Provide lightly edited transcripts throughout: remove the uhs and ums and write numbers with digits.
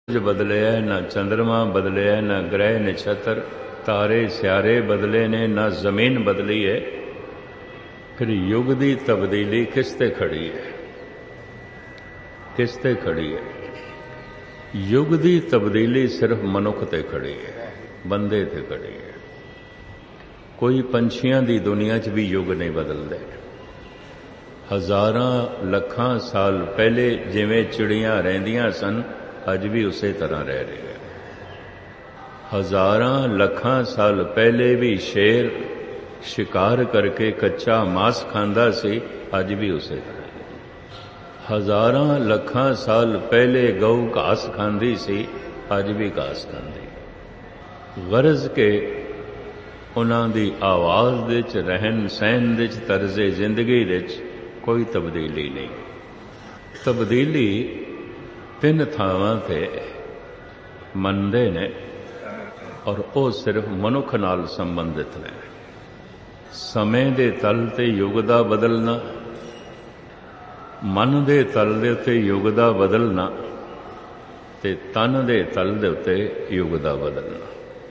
बदलिया ना चंद्रमा बदलिया ना ग्रह नक्षत्र तारे स्यारे बदले ने ना जमीन बदली है। फिर युग की तब्दीली किस ते खड़ी है, किस ते खड़ी है? युग की तब्दीली सिर्फ मनुख ते खड़ी है, बंदे ते खड़ी है। कोई पंछियां की दुनिया च भी युग नहीं बदलते। हजारां लखां साल पहले जिवें चिड़ियां रहिंदियां सन अज भी उस तरह रह रही है। हजारां लखां साल पहले भी शेर शिकार करके कच्चा मांस खांदा सी, अज भी उस तरह। हजारां लखां साल पहले गऊ घास खांदी सी, अज भी घास खांदी। गरज के उन्हां दी आवाज़ दे च रहन सहन दे च तर्जे जिंदगी दे च कोई तब्दीली नहीं। तब्दीली तीन थावां ते मनदे ने और वो सिर्फ मनुख नाल संबंधित ने। समय दे तल ते युग दा बदलना, मन दे तल दे उत्ते युग दा बदलना ते तन दे तल दे उत्ते युग दा बदलना।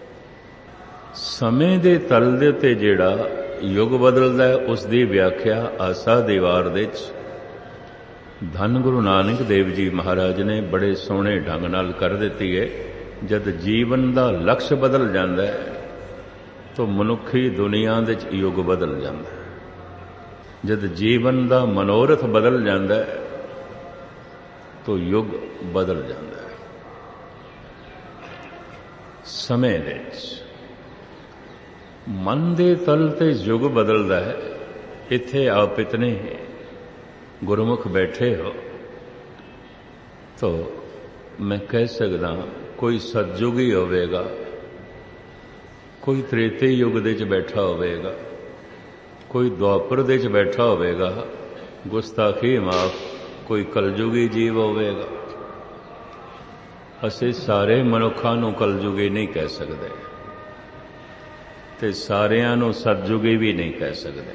समय दे तल दे उत्ते जिहड़ा युग बदलदा है उसकी व्याख्या आसा दीवार दे धन गुरु नानक देव जी महाराज ने बड़े सोहने ढंग नाल कर दिती है। जद जीवन का लक्ष्य बदल जाता है तो मनुखी दुनिया दे युग बदल जाता है। जद जीवन का मनोरथ बदल जाता है तो युग बदल जाता है। समय दे मन दे तल ते युग बदलता है। इत्थे आप इतने गुरमुख बैठे हो तो मैं कह सकदा कोई सतयुग ही होवेगा, कोई त्रेते युग दे च बैठा होवेगा, कोई द्वापर दे च बैठा होवेगा, गुस्ताखी माफ कोई कलयुगी जीव होवेगा। असीं सारे मनुखां नूं कलयुगी नहीं कह सकते ते सारियां नूं सतयुगी भी नहीं कह सकते।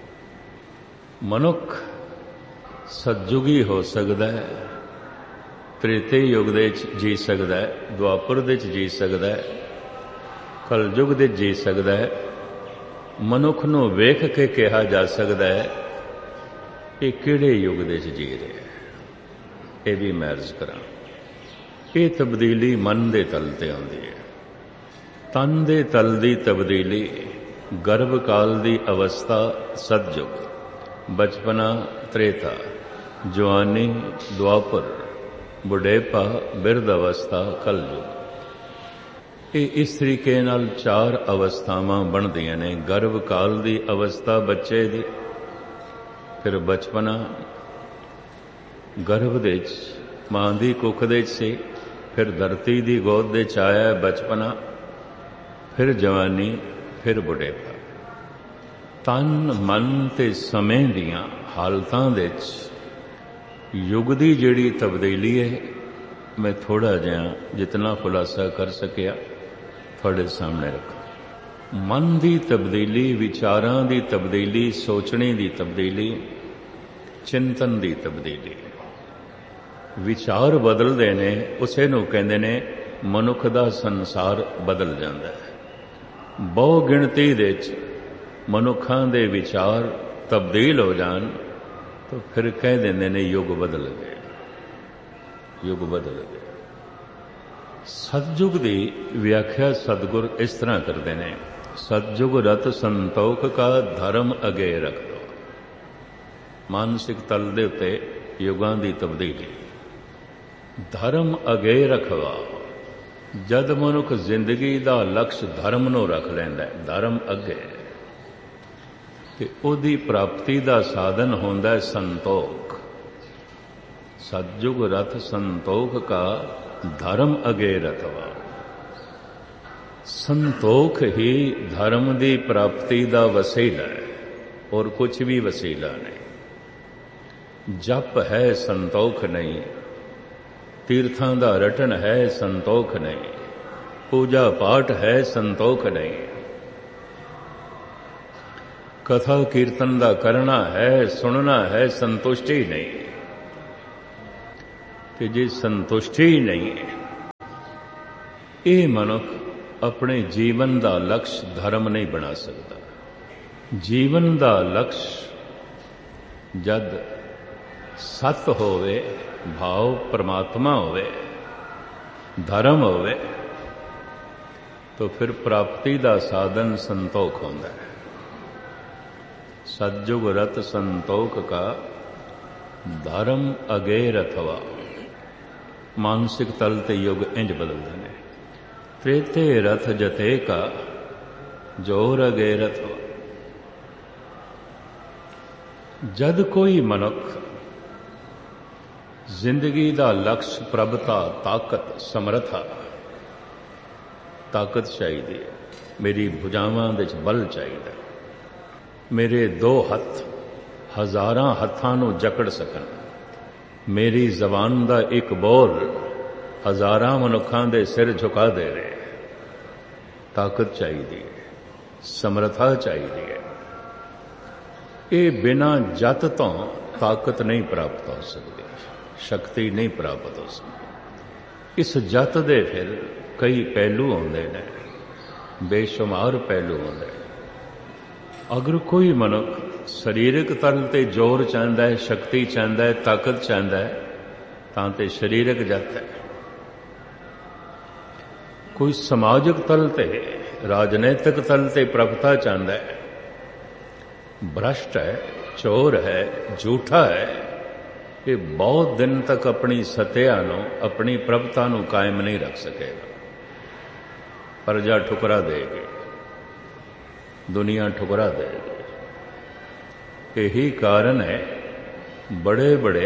मनुख सतयुगी हो सकता है, त्रेते युग दे जी सकता है, द्वापर दे जी सकता है, कलयुग दे जी सकता है। मनुख नूं वेख के कहा जा सकता है कि किहड़े युग दे जी रहे हैं। ये भी मैं अर्ज करां। ये तब्दीली मन दे तल ते आउंदी है। तन दे तल दी तब्दीली गर्भ काल दी अवस्था सतयुग, बचपना त्रेता, जवानी द्वापर, बुढ़ेपा बिरध अवस्था कलयुग। ये इस तरीके नाल चार अवस्थावां बनदियां ने। गर्भ काल दी अवस्था बच्चे दी, फिर बचपना गर्भ दे मां दी कुख दे सी, फिर धरती दी गोद दे आया बचपना, फिर जवानी, फिर बुढ़ेपा। तन मन ते समय दियां हालतां दे युग दी जिहड़ी तब्दीली है मैं थोड़ा जिहा जितना खुलासा कर सकिया थोड़े सामने रखा। मन दी तब्दीली, विचारां दी तब्दीली, सोचने दी तब्दीली, चिंतन दी तब्दीली। विचार बदलदे ने, उसे नूं कहंदे ने मनुख दा संसार बदल जांदा है। बहु गिणती दे मनुखां दे विचार तब्दील हो जान तो फिर कह देंदे ने युग बदल गए, युग बदल गए। सतयुग की व्याख्या सतगुर इस तरह करते हैं, सतयुग रत संतोख का धर्म अगे रख दो। मानसिक तल दे उत्ते युगां दी तब्दीली। धर्म अगे रखवा, जद मनुख जिंदगी का लक्ष्य धर्म नूं रख लैंदा है, धर्म अगे ते उहदी प्राप्ति का साधन होंदा है संतोख। सतयुग रथ संतोख का धर्म अगे रखवा। संतोख ही धर्म की प्राप्ति का वसीला है और कुछ भी वसीला नहीं। जप है संतोख नहीं, तीर्थां दा रटन है संतोख नहीं, पूजा पाठ है संतोख नहीं, कथा कीर्तन दा करना है सुनना है संतुष्टि नहीं। कि जी संतुष्टि नहीं है ਇਹ ਮਨੁੱਖ ਆਪਣੇ ਜੀਵਨ ਦਾ ਲਕਸ਼ ਧਰਮ ਨਹੀਂ ਬਣਾ ਸਕਦਾ। ਜੀਵਨ ਦਾ ਲਕਸ਼ ਜਦ ਸਤ ਹੋਵੇ, ਭਾਵ ਪਰਮਾਤਮਾ ਹੋਵੇ, ਧਰਮ ਹੋਵੇ, तो फिर प्राप्ति का साधन संतोख होता है। सतयुग रथ संतोख का धर्म अगेर अथवा मानसिक तल ते युग इंज बदलते हैं। त्रेते रथ जते का जोर अगेर अथवा। जद कोई मनुख जिंदगी का लक्ष्य प्रभुता, ताकत, समर्था, ताकत चाहिए, मेरी भुजावां दे च बल चाहिए, मेरे दो हथ हज़ारां हत्थां नूं जकड़ सकन, मेरी जबान दा एक बोल हज़ारां मनुखां दे सिर झुका दे रहे, ताकत चाहिए, समर्था चाहिए। ये बिना जत तो ताकत नहीं प्राप्त हो सकती, शक्ति नहीं प्राप्त हो सकती। इस जत दे फिर कई पहलू होंदे ने, बेशुमार पहलू होंदे। अगर कोई मनुख शरीरक तल ते जोर चाहता है, शक्ति चाहता है, ताकत चाहता है, तां ते शरीरक जत है। कोई समाजिक तल ते, राजनैतिक तल ते प्रभुता चाहता है, भ्रष्ट है, चोर है, झूठा है, ये बहुत दिन तक अपनी सत्या नूं, अपनी प्रभुता नूं कायम नहीं रख सकेगा। प्रजा ठुकरा देगी, दुनिया ठुकरा देगी। यही कारण है बड़े बड़े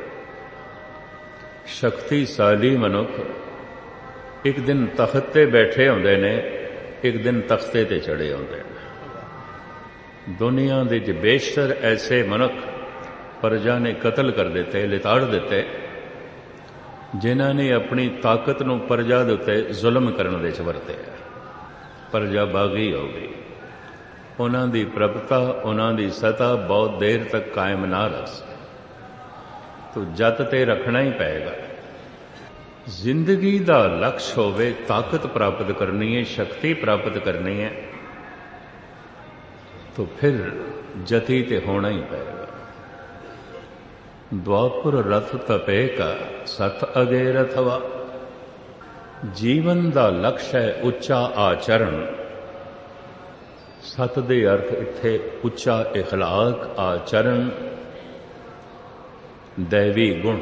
शक्तिशाली मनुख एक दिन तख्त ते बैठे होंदे ने, एक दिन तख्ते ते चढ़े होंदे ने। दुनिया दे बेशतर ऐसे मनुख प्रजा ने कतल कर दिते, लिताड़ दिते, जिन्हां ने अपनी ताकत नूं प्रजा दे उत्ते जुल्म करन दे च वरतिया। प्रजा बागी हो गई, उन्हां दी प्रभुता, उन्हां दी सत्ता बहुत देर तक कायम ना रह सकी। तो जत ते रखना ही पेगा। जिंदगी दा लक्ष्य होवे, ताकत प्राप्त करनी है, शक्ति प्राप्त करनी है, तो फिर जती ते होना ही पेगा। द्वापुर रथ तपे का सत अगेर अथवा। जीवन का लक्ष्य है उच्चा आचरण। सत दे अर्थ इत्थे उच्चा इखलाक, आचरण, दैवी गुण।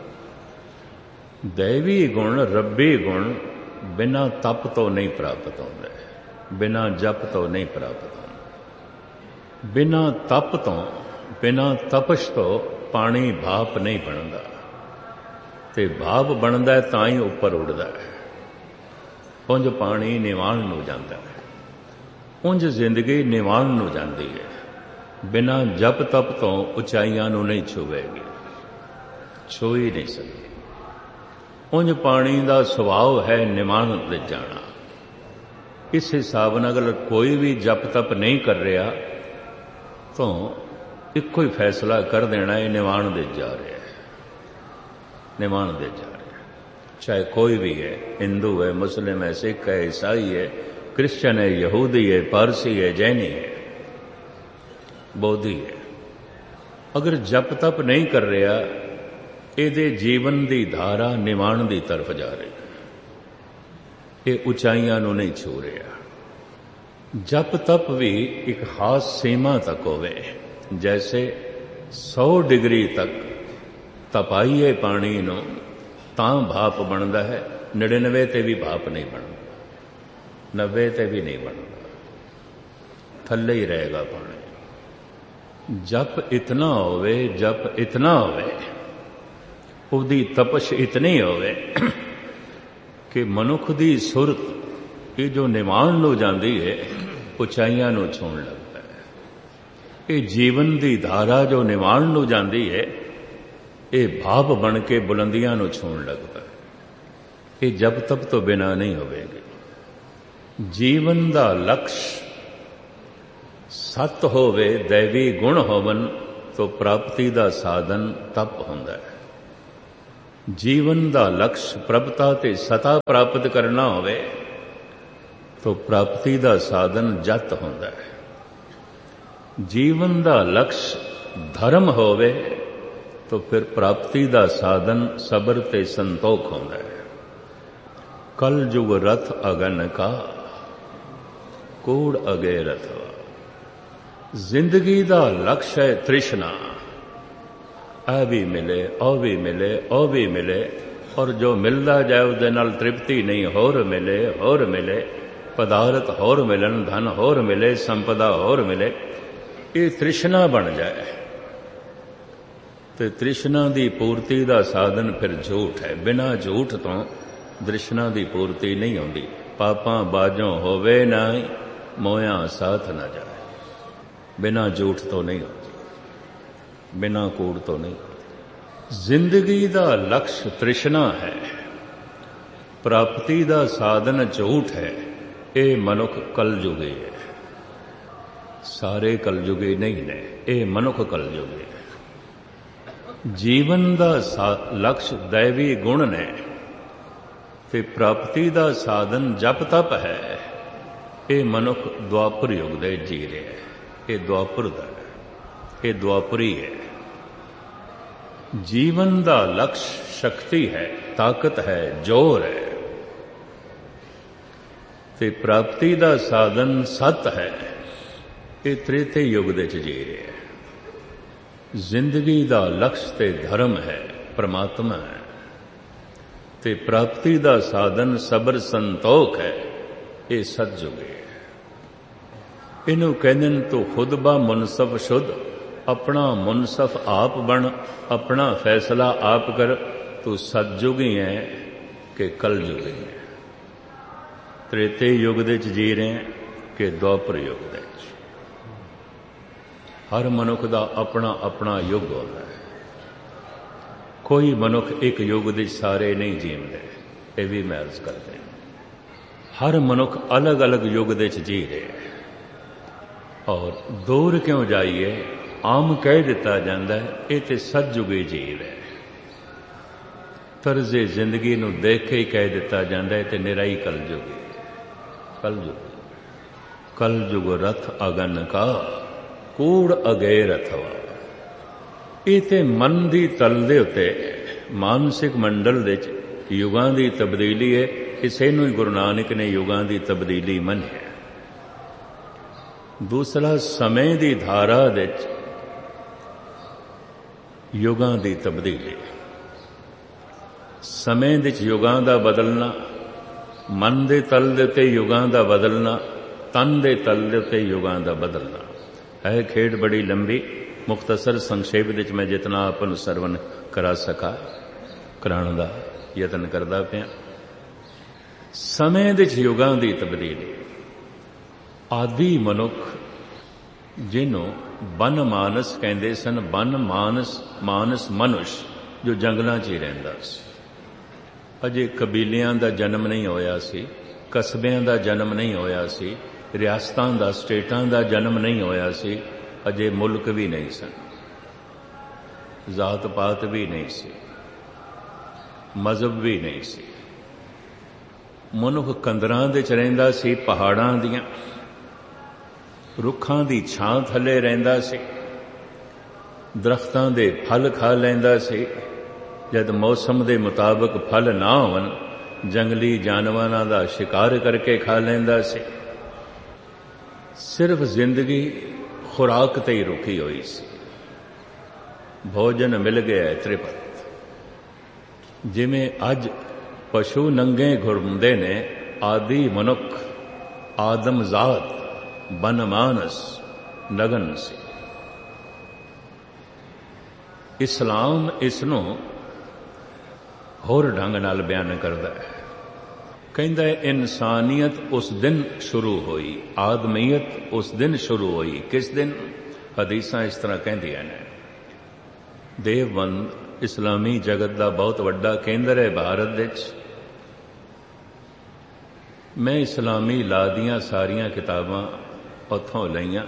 दैवी गुण, रब्बी गुण बिना तप तो नहीं प्राप्त होंदे, बिना जप तो नहीं प्राप्त होंदे। बिना तप तो, बिना तपश तो पानी भाप नहीं बनता, ते भाप बनता है तां ही उपर उड़ता है। उंज पानी निवाण नूं जाता है, उंज जिंदगी निवाण नूं जाती है। बिना जप तप तो उचाइयां नूं नहीं छुएगी, छू ही नहीं सकती। उंज पानी का सुभाव है निवाण दे जाना। इस हिसाब नाल अगर कोई भी जप तप नहीं कर रहा तो एक कोई फैसला कर देना है, निवाण दे जा रहा है, निवाण दे जा रहा है। चाहे कोई भी है, हिंदू है, मुस्लिम है, सिख है, ईसाई है, क्रिश्चियन है, यहूदी है, पारसी है, जैनी है, बोधी है, अगर जप तप नहीं कर रहा, ये जीवन की धारा निवाण की तरफ जा रही है, ये ऊंचाइयां नूं नहीं छू रहा। जप तप भी एक खास सीमा तक होवे, जैसे 100 डिग्री तक तपाइए पानी नूं तां भाप बनता है, 99 ते भी भाप नहीं बनता, 90 ते भी नहीं बनता, थल्ले ही रहेगा पानी। जप इतना होवे, जप इतना होवे, उहदी तपश इतनी होवे कि मनुख दी सुरत ये जो निवाण नूं जांदी है, उचाइयां नूं छूण लगता है। ये जीवन दी धारा जो निवाण नूं जांदी है, ये भाप बन के बुलंदियां नूं छूण लगता है। ये जब तब तो बिना नहीं होवेगी। जीवन दा लक्ष्य सत होवे, दैवी गुण होवन तो प्राप्ति दा साधन तप हुंदा है। ਜੀਵਨ ਦਾ ਲਕਸ਼ ਪ੍ਰਭਤਾ ਤੇ ਸਤਾ ਪ੍ਰਾਪਤ ਕਰਨਾ ਹੋਵੇ ਤਾਂ ਪ੍ਰਾਪਤੀ ਦਾ ਸਾਧਨ ਜਤ ਹੁੰਦਾ ਹੈ। ਜੀਵਨ ਦਾ ਲਕਸ਼ ਧਰਮ ਹੋਵੇ ਤਾਂ ਫਿਰ ਪ੍ਰਾਪਤੀ ਦਾ ਸਾਧਨ ਸਬਰ ਤੇ ਸੰਤੋਖ ਹੁੰਦਾ ਹੈ। ਕਲ ਜੁਗ ਰਥ ਅਗਨ ਕਾ ਕੋੜ ਅਗੇ ਰਥਵਾ। ਜ਼ਿੰਦਗੀ ਦਾ ਲਕਸ਼ ਹੈ ਤ੍ਰਿਸ਼ਨਾ, ਇਹ ਵੀ ਮਿਲੇ, ਉਹ ਵੀ ਮਿਲੇ, ਉਹ ਵੀ ਮਿਲੇ, ਔਰ ਜੋ ਮਿਲਦਾ ਜਾਏ ਉਹਦੇ ਨਾਲ ਤ੍ਰਿਪਤੀ ਨਹੀਂ, ਹੋਰ ਮਿਲੇ, ਹੋਰ ਮਿਲੇ, ਪਦਾਰਥ ਹੋਰ ਮਿਲਣ, ਧਨ ਹੋਰ ਮਿਲੇ, ਸੰਪਦਾ ਹੋਰ ਮਿਲੇ, ਇਹ ਤ੍ਰਿਸ਼ਨਾ ਬਣ ਜਾਏ। ਤੇ ਤ੍ਰਿਸ਼ਨਾ ਦੀ ਪੂਰਤੀ ਦਾ ਸਾਧਨ ਫਿਰ ਝੂਠ ਹੈ। ਬਿਨਾਂ ਝੂਠ ਤੋਂ ਤ੍ਰਿਸ਼ਨਾ ਦੀ ਪੂਰਤੀ ਨਹੀਂ ਹੁੰਦੀ। ਪਾਪਾਂ ਬਾਝੋਂ ਹੋਵੇ ਨਾ ਮੋਇਆ ਸਾਥ ਨਾ ਜਾਏ। ਬਿਨਾਂ ਝੂਠ ਤੋਂ ਨਹੀਂ ਹੁੰਦੀ, ਬਿਨਾਂ ਕੂੜ ਤੋਂ ਨਹੀਂ ਹੁੰਦੀ। ਜ਼ਿੰਦਗੀ ਦਾ ਲਕਸ਼ ਤ੍ਰਿਸ਼ਨਾ ਹੈ, ਪ੍ਰਾਪਤੀ ਦਾ ਸਾਧਨ ਝੂਠ ਹੈ। ਇਹ ਮਨੁੱਖ ਕਲਯੁਗੀ ਹੈ। ਸਾਰੇ ਕਲਯੁਗੀ ਨਹੀਂ ਨੇ, ਇਹ ਮਨੁੱਖ ਕਲਯੁਗੀ ਹੈ। ਜੀਵਨ ਦਾ ਲਕਸ਼ ਦੈਵੀ ਗੁਣ ਨੇ ਤੇ ਪ੍ਰਾਪਤੀ ਦਾ ਸਾਧਨ ਜਪ ਤਪ ਹੈ। ਇਹ ਮਨੁੱਖ ਦੁਆਪਰ ਯੁਗ ਦੇ ਜੀ ਰਿਹਾ ਹੈ। ਇਹ ਦੁਆਪਰ ਦਾ ਹੈ, ਇਹ ਦੁਆਪਰੀ ਹੈ। ਜੀਵਨ ਦਾ ਲਕਸ਼ ਸ਼ਕਤੀ ਹੈ, ਤਾਕਤ ਹੈ, ਜੋਰ ਹੈ ਤੇ ਪ੍ਰਾਪਤੀ ਦਾ ਸਾਧਨ ਸਤ ਹੈ। ਇਹ ਤ੍ਰੇਤੇ ਯੁਗ ਦੇ ਚ ਜੀ ਰਿਹਾ ਹੈ। ਜ਼ਿੰਦਗੀ ਦਾ ਲਕਸ਼ ਤੇ ਧਰਮ ਹੈ, ਪ੍ਰਮਾਤਮਾ ਹੈ ਤੇ ਪ੍ਰਾਪਤੀ ਦਾ ਸਾਧਨ ਸਬਰ ਸੰਤੋਖ ਹੈ। ਇਹ ਸਤਜੁਗ ਹੈ। ਇਹਨੂੰ ਕਹਿੰਦੇ ਨੇ ਤੂੰ ਖੁਦ ਬਾ ਮੁਨਸਫ ਸ਼ੁੱਧ, ਆਪਣਾ ਮੁਨਸਫ ਆਪ ਬਣ, ਆਪਣਾ ਫੈਸਲਾ ਆਪ ਕਰ। ਤੂੰ ਸਤਜੁਗੀ ਹੈ ਕਿ ਕਲਯੁਗੀ ਹੈ। ਤ੍ਰੇਤੇ ਯੁਗ ਦੇ ਚ ਜੀ ਰਹੇ ਕਿ ਦੁਆਪਰ ਯੁਗ ਦੇ ਚ। ਹਰ ਮਨੁੱਖ ਦਾ ਆਪਣਾ ਆਪਣਾ ਯੁੱਗ ਹੁੰਦਾ ਹੈ। ਕੋਈ ਮਨੁੱਖ ਇੱਕ ਯੁੱਗ ਦੇ ਸਾਰੇ ਨਹੀਂ ਜੀਂਦੇ, ਇਹ ਵੀ ਮੈਂ ਅਰਜ਼ ਕਰਦੇ। ਹਰ ਮਨੁੱਖ ਅਲੱਗ ਅਲੱਗ ਯੁੱਗ ਦੇ ਚ ਜੀ ਰਿਹਾ ਹੈ। ਔਰ ਦੂਰ ਕਿਉਂ ਜਾਈਏ, ਆਮ ਕਹਿ ਦਿੱਤਾ ਜਾਂਦਾ ਹੈ ਇਹ ਤੇ ਸਤਜੁਗੀ ਜੀਵ ਹੈ। ਤਰਜ਼ੇ ਜ਼ਿੰਦਗੀ ਨੂੰ ਦੇਖ ਕੇ ਹੀ ਕਹਿ ਦਿੱਤਾ ਜਾਂਦਾ ਹੈ ਤੇ ਨਿਰਾਈ ਕਲਯੁਗੀ। ਕਲਯੁਗ ਰਥ ਅਗਨ ਕਾ ਕੂੜ ਅਗੇ ਰਥਵਾ। ਇਹ ਤੇ ਮਨ ਦੀ ਤਲ ਦੇ ਉੱਤੇ ਮਾਨਸਿਕ ਮੰਡਲ ਦੇ ਵਿੱਚ ਯੁਗਾਂ ਦੀ ਤਬਦੀਲੀ ਹੈ। ਇਸੇ ਨੂੰ ਹੀ ਗੁਰੂ ਨਾਨਕ ਨੇ ਯੁਗਾਂ ਦੀ ਤਬਦੀਲੀ ਮੰਨਿਆ। ਦੂਸਰਾ ਸਮੇਂ ਦੀ ਧਾਰਾ ਦੇ ਵਿੱਚ ਯੁਗਾਂ ਦੀ ਤਬਦੀਲੀ। ਸਮੇਂ ਦੇ ਵਿੱਚ ਯੁਗਾਂ ਦਾ ਬਦਲਣਾ, ਮਨ ਦੇ ਤਲ ਦੇ ਉੱਤੇ ਯੁਗਾਂ ਦਾ ਬਦਲਣਾ, ਤਨ ਦੇ ਤਲ ਦੇ ਉੱਤੇ ਯੁਗਾਂ ਦਾ ਬਦਲਣਾ ਹੈ। ਖੇਡ ਬੜੀ ਲੰਬੀ, ਮੁਖਤਸਰ ਸੰਖੇਪ ਵਿੱਚ ਮੈਂ ਜਿਤਨਾ ਆਪ ਨੂੰ ਸਰਵਨ ਕਰਾ ਸਕਾਂ ਕਰਾਉਣ ਦਾ ਯਤਨ ਕਰਦਾ ਪਿਆ। ਸਮੇਂ ਦੇ ਯੁਗਾਂ ਦੀ ਤਬਦੀਲੀ। ਆਦਿ ਮਨੁੱਖ ਜਿਹਨੂੰ ਬਨ ਮਾਨਸ ਕਹਿੰਦੇ ਸਨ, ਬਨ ਮਾਨਸ ਮਨੁਸ਼, ਜੋ ਜੰਗਲਾਂ 'ਚ ਹੀ ਰਹਿੰਦਾ ਸੀ। ਅਜੇ ਕਬੀਲਿਆਂ ਦਾ ਜਨਮ ਨਹੀਂ ਹੋਇਆ ਸੀ, ਕਸਬਿਆਂ ਦਾ ਜਨਮ ਨਹੀਂ ਹੋਇਆ ਸੀ, ਰਿਆਸਤਾਂ ਦਾ, ਸਟੇਟਾਂ ਦਾ ਜਨਮ ਨਹੀਂ ਹੋਇਆ ਸੀ। ਅਜੇ ਮੁਲਕ ਵੀ ਨਹੀਂ ਸਨ, ਜ਼ਾਤ ਪਾਤ ਵੀ ਨਹੀਂ ਸੀ, ਮਜ਼ਹਬ ਵੀ ਨਹੀਂ ਸੀ। ਮਨੁੱਖ ਕੰਦਰਾਂ ਦੇ ਚ ਰਹਿੰਦਾ ਸੀ, ਪਹਾੜਾਂ ਦੀਆਂ, ਰੁੱਖਾਂ ਦੀ ਛਾਂ ਥੱਲੇ ਰਹਿੰਦਾ ਸੀ, ਦਰਖਤਾਂ ਦੇ ਫਲ ਖਾ ਲੈਂਦਾ ਸੀ। ਜਦ ਮੌਸਮ ਦੇ ਮੁਤਾਬਕ ਫਲ ਨਾ ਹੋਣ, ਜੰਗਲੀ ਜਾਨਵਰਾਂ ਦਾ ਸ਼ਿਕਾਰ ਕਰਕੇ ਖਾ ਲੈਂਦਾ ਸੀ। ਸਿਰਫ ਜ਼ਿੰਦਗੀ ਖੁਰਾਕ ਤੇ ਹੀ ਰੁਕੀ ਹੋਈ ਸੀ। ਭੋਜਨ ਮਿਲ ਗਿਆ ਤ੍ਰਿਪਤ। ਜਿਵੇਂ ਅੱਜ ਪਸ਼ੂ ਨੰਗੇ ਘੁੰਮਦੇ ਨੇ, ਆਦਿ ਮਨੁੱਖ, ਆਦਮਜ਼ਾਤ, ਬਨਮਾਨਸ ਨਗਨ ਸੀ। ਇਸਲਾਮ ਇਸ ਨੂੰ ਹੋਰ ਢੰਗ ਨਾਲ ਬਿਆਨ ਕਰਦਾ ਹੈ। ਕਹਿੰਦਾ ਹੈ ਇਨਸਾਨੀਅਤ ਉਸ ਦਿਨ ਸ਼ੁਰੂ ਹੋਈ, ਆਦਮੀਅਤ ਉਸ ਦਿਨ ਸ਼ੁਰੂ ਹੋਈ। ਕਿਸ ਦਿਨ? ਹਦੀਸਾਂ ਇਸ ਤਰ੍ਹਾਂ ਕਹਿੰਦੀਆਂ ਨੇ। ਦੇਵਬੰਦ ਇਸਲਾਮੀ ਜਗਤ ਦਾ ਬਹੁਤ ਵੱਡਾ ਕੇਂਦਰ ਹੈ ਭਾਰਤ ਵਿੱਚ। ਮੈਂ ਇਸਲਾਮੀ ਲਾ ਦੀਆਂ ਸਾਰੀਆਂ ਕਿਤਾਬਾਂ ਉੱਥੋਂ ਲਈਆਂ।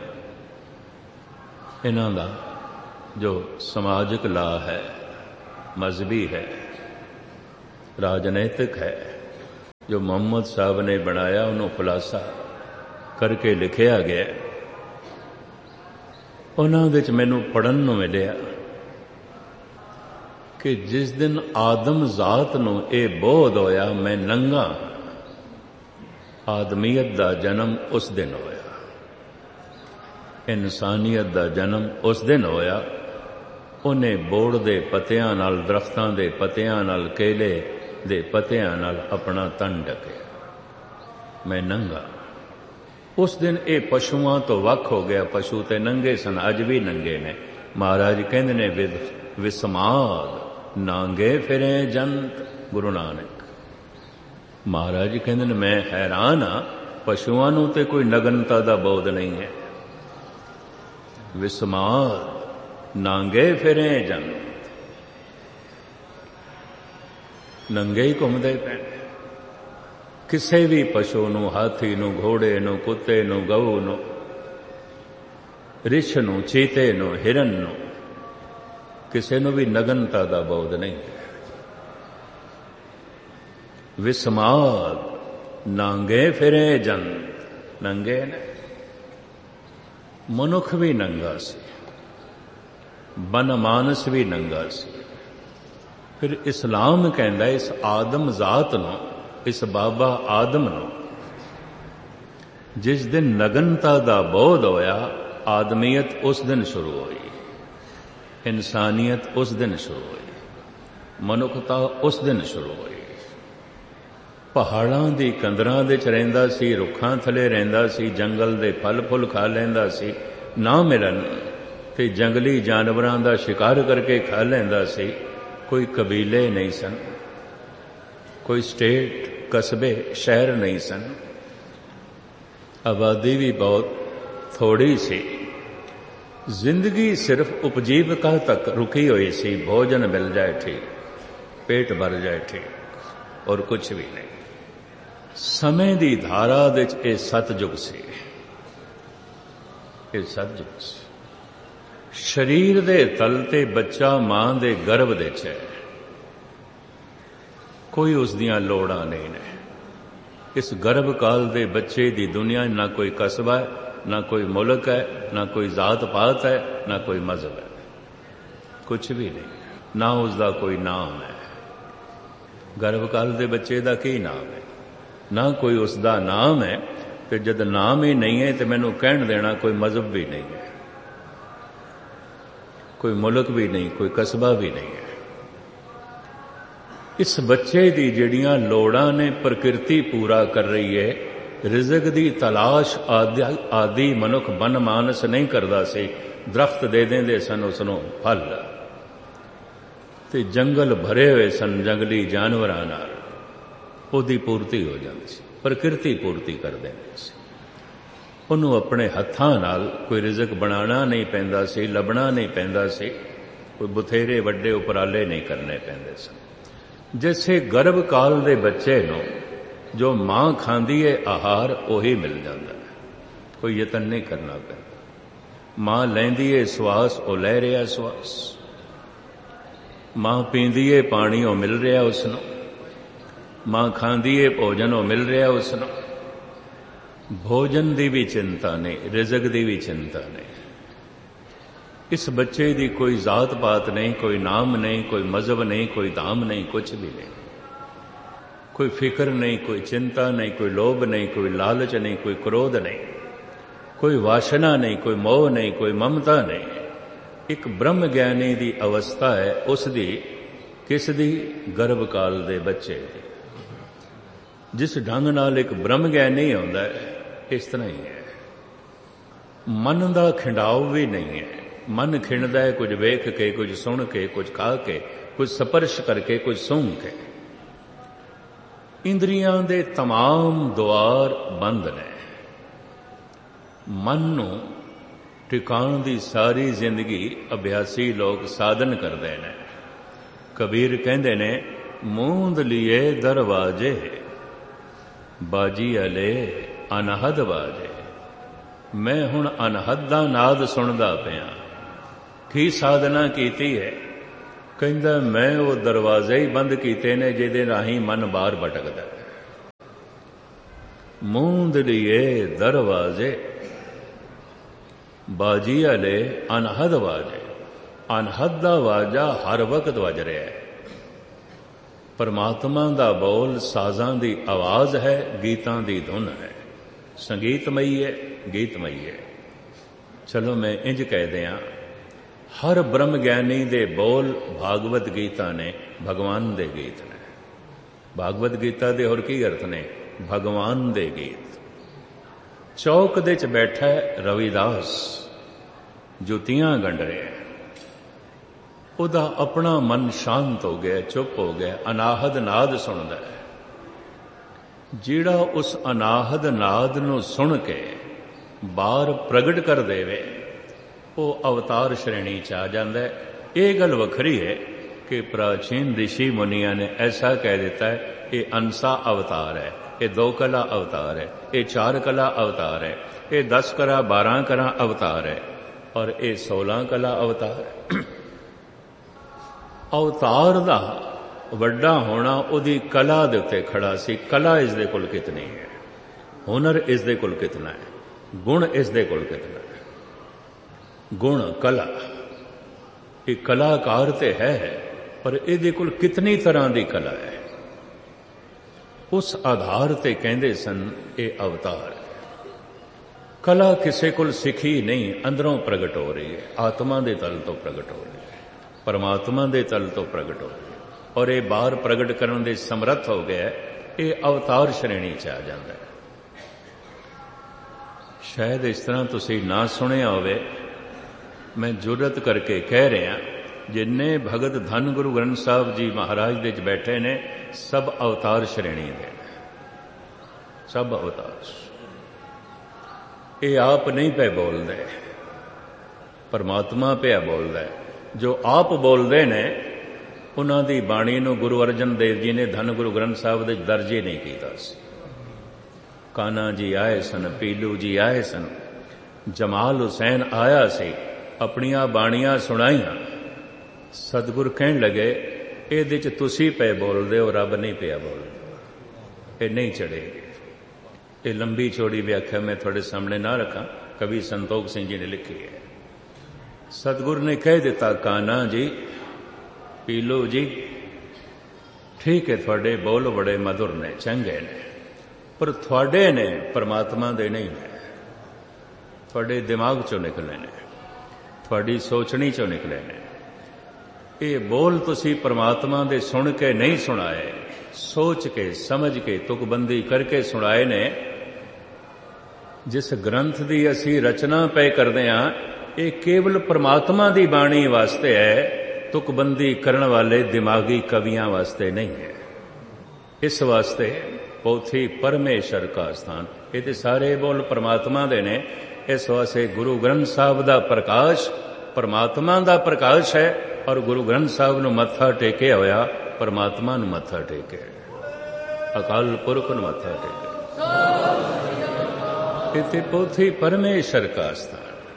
ਇਹਨਾਂ ਦਾ ਜੋ ਸਮਾਜਿਕ ਲਾ ਹੈ, ਮਜ਼ਹਬੀ ਹੈ, ਰਾਜਨੀਤਿਕ ਹੈ। ਜੋ ਮੁਹੰਮਦ ਸਾਹਿਬ ਨੇ ਬਣਾਇਆ ਉਹਨੂੰ ਖੁਲਾਸਾ ਕਰਕੇ ਲਿਖਿਆ ਗਿਆ। ਉਹਨਾਂ ਵਿੱਚ ਮੈਨੂੰ ਪੜ੍ਹਨ ਨੂੰ ਮਿਲਿਆ ਕਿ ਜਿਸ ਦਿਨ ਆਦਮ ਜ਼ਾਤ ਨੂੰ ਇਹ ਬੋਧ ਹੋਇਆ ਮੈਂ ਨੰਗਾ, ਆਦਮੀਅਤ ਦਾ ਜਨਮ ਉਸ ਦਿਨ ਹੋਇਆ, ਇਨਸਾਨੀਅਤ ਦਾ ਜਨਮ ਉਸ ਦਿਨ ਹੋਇਆ। ਉਹਨੇ ਬੋੜ ਦੇ ਪੱਤਿਆਂ ਨਾਲ, ਦਰਖਤਾਂ ਦੇ ਪੱਤਿਆਂ ਨਾਲ, ਕੇਲੇ ਦੇ ਪੱਤਿਆਂ ਨਾਲ ਆਪਣਾ ਤਨ ਢਕਿਆ, ਮੈਂ ਨੰਗਾ। ਉਸ ਦਿਨ ਇਹ ਪਸ਼ੂਆਂ ਤੋਂ ਵੱਖ ਹੋ ਗਿਆ। ਪਸ਼ੂ ਤੇ ਨੰਗੇ ਸਨ, ਅੱਜ ਵੀ ਨੰਗੇ ਨੇ। ਮਹਾਰਾਜ ਕਹਿੰਦੇ ਨੇ ਵਿਸਮਾਦ ਨਾਂਗੇ ਫਿਰੇ ਜੰਤ। ਗੁਰੂ ਨਾਨਕ ਮਹਾਰਾਜ ਕਹਿੰਦੇ ਨੇ ਮੈਂ ਹੈਰਾਨ ਹਾਂ, ਪਸ਼ੂਆਂ ਨੂੰ ਤੇ ਕੋਈ ਨਗਨਤਾ ਦਾ ਬੋਧ ਨਹੀਂ ਹੈ। ਵਿਸਮਾਦ ਨਾਂਗੇ ਫਿਰੇ ਜੰਤ, ਨੰਗੇ ਹੀ ਘੁੰਮਦੇ ਪਏ। ਕਿਸੇ ਵੀ ਪਸ਼ੂ ਨੂੰ, ਹਾਥੀ ਨੂੰ, ਘੋੜੇ ਨੂੰ, ਕੁੱਤੇ ਨੂੰ, ਗਊ ਨੂੰ, ਰਿਛ ਨੂੰ, ਚੀਤੇ ਨੂੰ, ਹਿਰਨ ਨੂੰ, ਕਿਸੇ ਨੂੰ ਵੀ ਨਗਨਤਾ ਦਾ ਬੋਧ ਨਹੀਂ ਹੈ। ਵਿਸਮਾਦ ਨਾਂਗੇ ਫਿਰੇ ਜੰਤ, ਨੰਗੇ ਨੇ। ਮਨੁੱਖ ਵੀ ਨੰਗਾ ਸੀ, ਬਨਮਾਨਸ ਵੀ ਨੰਗਾ ਸੀ। ਫਿਰ ਇਸਲਾਮ ਕਹਿੰਦਾ ਇਸ ਆਦਮ ਜ਼ਾਤ ਨੂੰ, ਇਸ ਬਾਬਾ ਆਦਮ ਨੂੰ ਜਿਸ ਦਿਨ ਨਗਨਤਾ ਦਾ ਬੋਧ ਹੋਇਆ, ਆਦਮੀਅਤ ਉਸ ਦਿਨ ਸ਼ੁਰੂ ਹੋਈ, ਇਨਸਾਨੀਅਤ ਉਸ ਦਿਨ ਸ਼ੁਰੂ ਹੋਈ, ਮਨੁੱਖਤਾ ਉਸ ਦਿਨ ਸ਼ੁਰੂ ਹੋਈ। ਪਹਾੜਾਂ ਦੀ ਕੰਦਰਾਂ ਵਿੱਚ ਰਹਿੰਦਾ ਸੀ, ਰੁੱਖਾਂ ਥੱਲੇ ਰਹਿੰਦਾ ਸੀ, ਜੰਗਲ ਦੇ ਫਲ ਫੁੱਲ ਖਾ ਲੈਂਦਾ ਸੀ। ਨਾ ਮਿਲਣ ਤੇ ਜੰਗਲੀ ਜਾਨਵਰਾਂ ਦਾ ਸ਼ਿਕਾਰ ਕਰਕੇ ਖਾ ਲੈਂਦਾ ਸੀ। ਕੋਈ ਕਬੀਲੇ ਨਹੀਂ ਸਨ, ਕੋਈ ਸਟੇਟ, ਕਸਬੇ, ਸ਼ਹਿਰ ਨਹੀਂ ਸਨ। ਆਬਾਦੀ ਵੀ ਬਹੁਤ ਥੋੜੀ ਸੀ। ਜ਼ਿੰਦਗੀ ਸਿਰਫ ਉਪਜੀਵਕਾ ਤੱਕ ਰੁਕੀ ਹੋਈ ਸੀ। ਭੋਜਨ ਮਿਲ ਜਾਏ ਠੀਕ, ਪੇਟ ਭਰ ਜਾਏ ਠੀਕ, ਔਰ ਕੁਛ ਵੀ ਨਹੀਂ। ਸਮੇਂ ਦੀ ਧਾਰਾ ਵਿੱਚ ਇਹ ਸਤਜੁਗ ਸੀ, ਇਹ ਸਤਜੁਗ ਸੀ। ਸਰੀਰ ਦੇ ਤਲ ਤੇ ਬੱਚਾ ਮਾਂ ਦੇ ਗਰਭ ਵਿੱਚ ਹੈ, ਕੋਈ ਉਸ ਦੀਆਂ ਲੋੜਾਂ ਨਹੀਂ ਨੇ। ਇਸ ਗਰਭ ਕਾਲ ਦੇ ਬੱਚੇ ਦੀ ਦੁਨੀਆ ਨਾ ਕੋਈ ਕਸਬਾ ਹੈ, ਨਾ ਕੋਈ ਮੁਲਕ ਹੈ, ਨਾ ਕੋਈ ਜ਼ਾਤ ਪਾਤ ਹੈ, ਨਾ ਕੋਈ ਮਜ਼ਹਬ ਹੈ, ਕੁਛ ਵੀ ਨਹੀਂ। ਨਾ ਉਸ ਦਾ ਕੋਈ ਨਾਮ ਹੈ। ਗਰਭ ਕਾਲ ਦੇ ਬੱਚੇ ਦਾ ਕੀ ਨਾਮ ਹੈ? ਨਾ ਕੋਈ ਉਸ ਦਾ ਨਾਮ ਹੈ। ਤੇ ਜਦ ਨਾਮ ਹੀ ਨਹੀਂ ਹੈ ਤੇ ਮੈਨੂੰ ਕਹਿਣ ਦੇਣਾ ਕੋਈ ਮਜ਼ਹਬ ਵੀ ਨਹੀਂ ਹੈ, ਕੋਈ ਮੁਲਕ ਵੀ ਨਹੀਂ, ਕੋਈ ਕਸਬਾ ਵੀ ਨਹੀਂ ਹੈ। ਇਸ ਬੱਚੇ ਦੀ ਜਿਹੜੀਆਂ ਲੋੜਾਂ ਨੇ ਪ੍ਰਕਿਰਤੀ ਪੂਰਾ ਕਰ ਰਹੀ ਹੈ। ਰਿਜ਼ਕ ਦੀ ਤਲਾਸ਼ ਆਦਿ ਮਨੁੱਖ ਬਨਮਾਨਸ ਨਹੀਂ ਕਰਦਾ ਸੀ। ਦਰਖਤ ਦੇ ਦਿੰਦੇ ਸਨ ਉਸ ਨੂੰ ਫਲ, ਤੇ ਜੰਗਲ ਭਰੇ ਹੋਏ ਸਨ ਜੰਗਲੀ ਜਾਨਵਰਾਂ ਨਾਲ, ਉਹਦੀ ਪੂਰਤੀ ਹੋ ਜਾਂਦੀ ਸੀ। ਪ੍ਰਕਿਰਤੀ ਪੂਰਤੀ ਕਰ ਦਿੰਦੀ ਸੀ ਉਹਨੂੰ। ਆਪਣੇ ਹੱਥਾਂ ਨਾਲ ਕੋਈ ਰਿਜ਼ਕ ਬਣਾਉਣਾ ਨਹੀਂ ਪੈਂਦਾ ਸੀ, ਲੱਭਣਾ ਨਹੀਂ ਪੈਂਦਾ ਸੀ, ਕੋਈ ਬਥੇਰੇ ਵੱਡੇ ਉਪਰਾਲੇ ਨਹੀਂ ਕਰਨੇ ਪੈਂਦੇ ਸਨ। ਜਿਸੇ ਗਰਭ ਕਾਲ ਦੇ ਬੱਚੇ ਨੂੰ ਜੋ ਮਾਂ ਖਾਂਦੀ ਹੈ ਆਹਾਰ, ਉਹੀ ਮਿਲ ਜਾਂਦਾ ਹੈ, ਕੋਈ ਯਤਨ ਨਹੀਂ ਕਰਨਾ ਪੈਂਦਾ। ਮਾਂ ਲੈਂਦੀ ਹੈ ਸਵਾਸ, ਉਹ ਲੈ ਰਿਹਾ ਸਵਾਸ। ਮਾਂ ਪੀਂਦੀ ਹੈ ਪਾਣੀ, ਉਹ ਮਿਲ ਰਿਹਾ ਉਸ ਨੂੰ। ਮਾਂ ਖਾਂਦੀ ਹੈ ਭੋਜਨ, ਉਹ ਮਿਲ ਰਿਹਾ ਉਸ ਨੂੰ। ਭੋਜਨ ਦੀ ਵੀ ਚਿੰਤਾ ਨਹੀਂ, ਰਿਜ਼ਕ ਦੀ ਵੀ ਚਿੰਤਾ ਨਹੀਂ। ਇਸ ਬੱਚੇ ਦੀ ਕੋਈ ਜ਼ਾਤ ਪਾਤ ਨਹੀਂ, ਕੋਈ ਨਾਮ ਨਹੀਂ, ਕੋਈ ਮਜ਼ਹਬ ਨਹੀਂ, ਕੋਈ ਧਾਮ ਨਹੀਂ, ਕੁਛ ਵੀ ਨਹੀਂ। ਕੋਈ ਫਿਕਰ ਨਹੀਂ, ਕੋਈ ਚਿੰਤਾ ਨਹੀਂ, ਕੋਈ ਲੋਭ ਨਹੀਂ, ਕੋਈ ਲਾਲਚ ਨਹੀਂ, ਕੋਈ ਕ੍ਰੋਧ ਨਹੀਂ, ਕੋਈ ਵਾਸ਼ਨਾ ਨਹੀਂ, ਕੋਈ ਮੋਹ ਨਹੀਂ, ਕੋਈ ਮਮਤਾ ਨਹੀਂ। ਇੱਕ ਬ੍ਰਹਮ ਗਿਆਨੀ ਦੀ ਅਵਸਥਾ ਹੈ ਉਸ ਦੀ। ਕਿਸ ਦੀ? ਗਰਭ ਕਾਲ ਦੇ ਬੱਚੇ ਦੀ। ਜਿਸ ਢੰਗ ਨਾਲ ਇੱਕ ਬ੍ਰਹਮ ਗਿਆਨੀ ਹੁੰਦਾ ਹੈ, ਇਸ ਤਰ੍ਹਾਂ ਹੀ ਹੈ। ਮਨ ਦਾ ਖਿੰਡਾਓ ਵੀ ਨਹੀਂ ਹੈ। ਮਨ ਖਿੰਡਦਾ ਹੈ ਕੁਝ ਵੇਖ ਕੇ, ਕੁਝ ਸੁਣ ਕੇ, ਕੁਝ ਖਾ ਕੇ, ਕੁਝ ਸਪਰਸ਼ ਕਰਕੇ, ਕੁਝ ਸੂੰਘ ਕੇ। ਇੰਦਰੀਆਂ ਦੇ ਤਮਾਮ ਦੁਆਰ ਬੰਦ ਨੇ। ਮਨ ਨੂੰ ਟਿਕਾਉਣ ਦੀ ਸਾਰੀ ਜ਼ਿੰਦਗੀ ਅਭਿਆਸੀ ਲੋਕ ਸਾਧਨ ਕਰਦੇ ਨੇ। ਕਬੀਰ ਕਹਿੰਦੇ ਨੇ, ਮੂੰਦ ਲੀਏ ਦਰਵਾਜੇ, ਬਾਜੀ ਅਲੇ ਅਨਹਦ ਬਾਜੇ। ਮੈਂ ਹੁਣ ਅਨਹਦ ਦਾ ਨਾਦ ਸੁਣਦਾ ਪਿਆ। ਕੀ ਸਾਧਨਾ ਕੀਤੀ ਹੈ? ਕਹਿੰਦਾ ਮੈਂ ਉਹ ਦਰਵਾਜ਼ੇ ਹੀ ਬੰਦ ਕੀਤੇ ਨੇ ਜਿਹਦੇ ਰਾਹੀਂ ਮਨ ਬਾਹਰ ਭਟਕਦਾ। ਮੂੰਦ ਲਈਏ ਦਰਵਾਜ਼ੇ ਬਾਜੀ ਵਾਲੇ ਅਨਹਦ ਵਾਜੇ। ਅਨਹਦ ਦਾ ਵਾਜਾ ਹਰ ਵਕਤ ਵੱਜ ਰਿਹਾ ਹੈ। ਪਰਮਾਤਮਾ ਦਾ ਬੋਲ ਸਾਜ਼ਾਂ ਦੀ ਆਵਾਜ਼ ਹੈ, ਗੀਤਾਂ ਦੀ ਧੁਨ ਹੈ, ਸੰਗੀਤਮਈ ਹੈ, ਗੀਤਮਈ ਹੈ। ਚਲੋ ਮੈਂ ਇੰਜ ਕਹਿ ਦਿਆਂ, ਹਰ ਬ੍ਰਹਮ ਗਿਆਨੀ ਦੇ ਬੋਲ ਭਾਗਵਤ ਗੀਤਾ ਨੇ, ਭਗਵਾਨ ਦੇ ਗੀਤ ਨੇ। ਭਾਗਵਤ ਗੀਤਾ ਦੇ ਹੋਰ ਕੀ ਅਰਥ ਨੇ? ਭਗਵਾਨ ਦੇ ਗੀਤ। ਚੌਕ ਦੇ ਚ ਬੈਠਾ ਰਵਿਦਾਸ, ਜੁੱਤੀਆਂ ਗੰਢ ਰਿਹਾ, ਉਹਦਾ ਆਪਣਾ ਮਨ ਸ਼ਾਂਤ ਹੋ ਗਿਆ, ਚੁੱਪ ਹੋ ਗਿਆ, ਅਨਾਹਦ ਨਾਦ ਸੁਣਦਾ ਹੈ। ਜਿਹੜਾ ਉਸ ਅਨਾਹਦ ਨਾਦ ਨੂੰ ਸੁਣ ਕੇ ਬਾਹਰ ਪ੍ਰਗਟ ਕਰ ਦੇਵੇ, ਉਹ ਅਵਤਾਰ ਸ਼੍ਰੇਣੀ ਚ ਆ ਜਾਂਦਾ ਹੈ। ਇਹ ਗੱਲ ਵੱਖਰੀ ਹੈ ਕਿ ਪ੍ਰਾਚੀਨ ਰਿਸ਼ੀ ਮੁਨੀਆਂ ਨੇ ਐਸਾ ਕਹਿ ਦਿੱਤਾ ਹੈ, ਇਹ ਅੰਸਾ ਅਵਤਾਰ ਹੈ, ਇਹ 2 ਕਲਾ ਅਵਤਾਰ ਹੈ, ਇਹ 4 ਕਲਾ ਅਵਤਾਰ ਹੈ, ਇਹ 10 ਕਲਾ 12 ਕਲਾ ਅਵਤਾਰ ਹੈ, ਔਰ ਇਹ 16 ਕਲਾ ਅਵਤਾਰ ਹੈ। ਅਵਤਾਰ ਦਾ ਵੱਡਾ ਹੋਣਾ ਉਹਦੀ ਕਲਾ ਦੇ ਉੱਤੇ ਖੜਾ ਸੀ। ਕਲਾ ਇਸ ਦੇ ਕੋਲ ਕਿਤਨੀ ਹੈ, ਹੁਨਰ ਇਸ ਦੇ ਕੋਲ ਕਿਤਨਾ ਹੈ, ਗੁਣ ਇਸ ਦੇ ਕੋਲ ਕਿਤਨਾ ਹੈ। ਗੁਣ ਕਲਾ, ਇਹ ਕਲਾਕਾਰ ਤੇ ਹੈ, ਪਰ ਇਹਦੇ ਕੋਲ ਕਿਤਨੀ ਤਰ੍ਹਾਂ ਦੀ ਕਲਾ ਹੈ। ਉਸ ਆਧਾਰ ਤੇ ਕਹਿੰਦੇ ਸਨ ਇਹ ਅਵਤਾਰ ਹੈ। ਕਲਾ ਕਿਸੇ ਕੋਲ ਸਿੱਖੀ ਨਹੀਂ, ਅੰਦਰੋਂ ਪ੍ਰਗਟ ਹੋ ਰਹੀ ਹੈ, ਆਤਮਾ ਦੇ ਤਲ ਤੋਂ ਪ੍ਰਗਟ ਹੋ ਰਹੀ ਹੈ, ਪਰਮਾਤਮਾ ਦੇ ਤਲ ਤੋਂ ਪ੍ਰਗਟ ਹੋ ਰਹੀ ਹੈ, ਔਰ ਇਹ ਬਾਹਰ ਪ੍ਰਗਟ ਕਰਨ ਦੇ ਸਮਰੱਥ ਹੋ ਗਿਆ। ਇਹ ਅਵਤਾਰ ਸ਼੍ਰੇਣੀ ਚ ਆ ਜਾਂਦਾ ਹੈ। ਸ਼ਾਇਦ ਇਸ ਤਰ੍ਹਾਂ ਤੁਸੀਂ ਨਾ ਸੁਣਿਆ ਹੋਵੇ, ਮੈਂ ਜੁਰਤ ਕਰਕੇ ਕਹਿ ਰਿਹਾ, ਜਿੰਨੇ ਭਗਤ ਧੰਨ ਗੁਰੂ ਗ੍ਰੰਥ ਸਾਹਿਬ ਜੀ ਮਹਾਰਾਜ ਦੇ ਚ ਬੈਠੇ ਨੇ, ਸਭ ਅਵਤਾਰ ਸ਼੍ਰੇਣੀ ਦੇ, ਸਭ ਅਵਤਾਰ। ਇਹ ਆਪ ਨਹੀਂ ਪਏ ਬੋਲਦੇ, ਪਰਮਾਤਮਾ ਪਿਆ ਬੋਲਦਾ ਹੈ। ਜੋ ਆਪ ਬੋਲਦੇ ਨੇ ਉਹਨਾਂ ਦੀ ਬਾਣੀ ਨੂੰ ਗੁਰੂ ਅਰਜਨ ਦੇਵ ਜੀ ਨੇ ਧੰਨ ਗੁਰੂ ਗ੍ਰੰਥ ਸਾਹਿਬ ਦੇ ਦਰਜੇ ਨਹੀਂ ਕੀਤਾ ਸੀ। ਕਾਨਾ ਜੀ ਆਏ ਸਨ, ਪੀਲੂ ਜੀ ਆਏ ਸਨ, ਜਮਾਲ ਹੁਸੈਨ ਆਇਆ ਸੀ, ਆਪਣੀਆਂ ਬਾਣੀਆਂ ਸੁਣਾਈਆਂ। ਸਤਿਗੁਰ ਕਹਿਣ ਲੱਗੇ, ਇਹਦੇ ਚ ਤੁਸੀਂ ਪਏ ਬੋਲਦੇ ਹੋ, ਰੱਬ ਨਹੀਂ ਪਿਆ ਬੋਲਦਾ, ਇਹ ਨਹੀਂ ਚੜੇਗੀ। ਇਹ ਲੰਬੀ ਚੌੜੀ ਵਿਆਖਿਆ ਮੈਂ ਤੁਹਾਡੇ ਸਾਹਮਣੇ ਨਾ ਰੱਖਾਂ, ਕਵੀ ਸੰਤੋਖ ਸਿੰਘ ਜੀ ਨੇ ਲਿਖੀ ਹੈ। ਸਤਿਗੁਰ ਨੇ ਕਹਿ ਦਿੱਤਾ, ਕਾਨਾ ਜੀ, ਪੀਲੋ ਜੀ, ਠੀਕ ਹੈ, ਤੁਹਾਡੇ ਬੋਲ ਬੜੇ ਮਧੁਰ ਨੇ, ਚੰਗੇ ਨੇ, ਪਰ ਤੁਹਾਡੇ ਨੇ, ਪਰਮਾਤਮਾ ਦੇ ਨਹੀਂ ਨੇ। ਤੁਹਾਡੇ ਦਿਮਾਗ ਚੋਂ ਨਿਕਲੇ ਨੇ, ਤੁਹਾਡੀ ਸੋਚਣੀ ਚੋਂ ਨਿਕਲੇ ਨੇ। ਇਹ ਬੋਲ ਤੁਸੀਂ ਪਰਮਾਤਮਾ ਦੇ ਸੁਣ ਕੇ ਨਹੀਂ ਸੁਣਾਏ, ਸੋਚ ਕੇ, ਸਮਝ ਕੇ, ਤੁਕਬੰਦੀ ਕਰਕੇ ਸੁਣਾਏ ਨੇ। ਜਿਸ ਗ੍ਰੰਥ ਦੀ ਅਸੀਂ ਰਚਨਾ ਪਏ ਕਰਦੇ ਹਾਂ, ਇਹ ਕੇਵਲ ਪਰਮਾਤਮਾ ਦੀ ਬਾਣੀ ਵਾਸਤੇ ਹੈ, ਤੁਕਬੰਦੀ ਕਰਨ ਵਾਲੇ ਦਿਮਾਗੀ ਕਵੀਆਂ ਵਾਸਤੇ ਨਹੀਂ ਹੈ। ਇਸ ਵਾਸਤੇ ਪੋਥੀ ਪਰਮੇਸ਼ਰ ਕਾ ਸਥਾਨ, ਇਹ ਤੇ ਸਾਰੇ ਬੋਲ ਪਰਮਾਤਮਾ ਦੇ ਨੇ। ਇਸ ਵਾਸਤੇ ਗੁਰੂ ਗ੍ਰੰਥ ਸਾਹਿਬ ਦਾ ਪ੍ਰਕਾਸ਼ ਪਰਮਾਤਮਾ ਦਾ ਪ੍ਰਕਾਸ਼ ਹੈ, ਔਰ ਗੁਰੂ ਗ੍ਰੰਥ ਸਾਹਿਬ ਨੂੰ ਮੱਥਾ ਟੇਕਿਆ ਹੋਇਆ ਪਰਮਾਤਮਾ ਨੂੰ ਮੱਥਾ ਟੇਕਿਆ, ਅਕਾਲ ਪੁਰਖ ਨੂੰ ਮੱਥਾ ਟੇਕਿਆ। ਇਥੇ ਪੋਥੀ ਪਰਮੇਸ਼ਰ ਕਾ ਸਥਾਨ।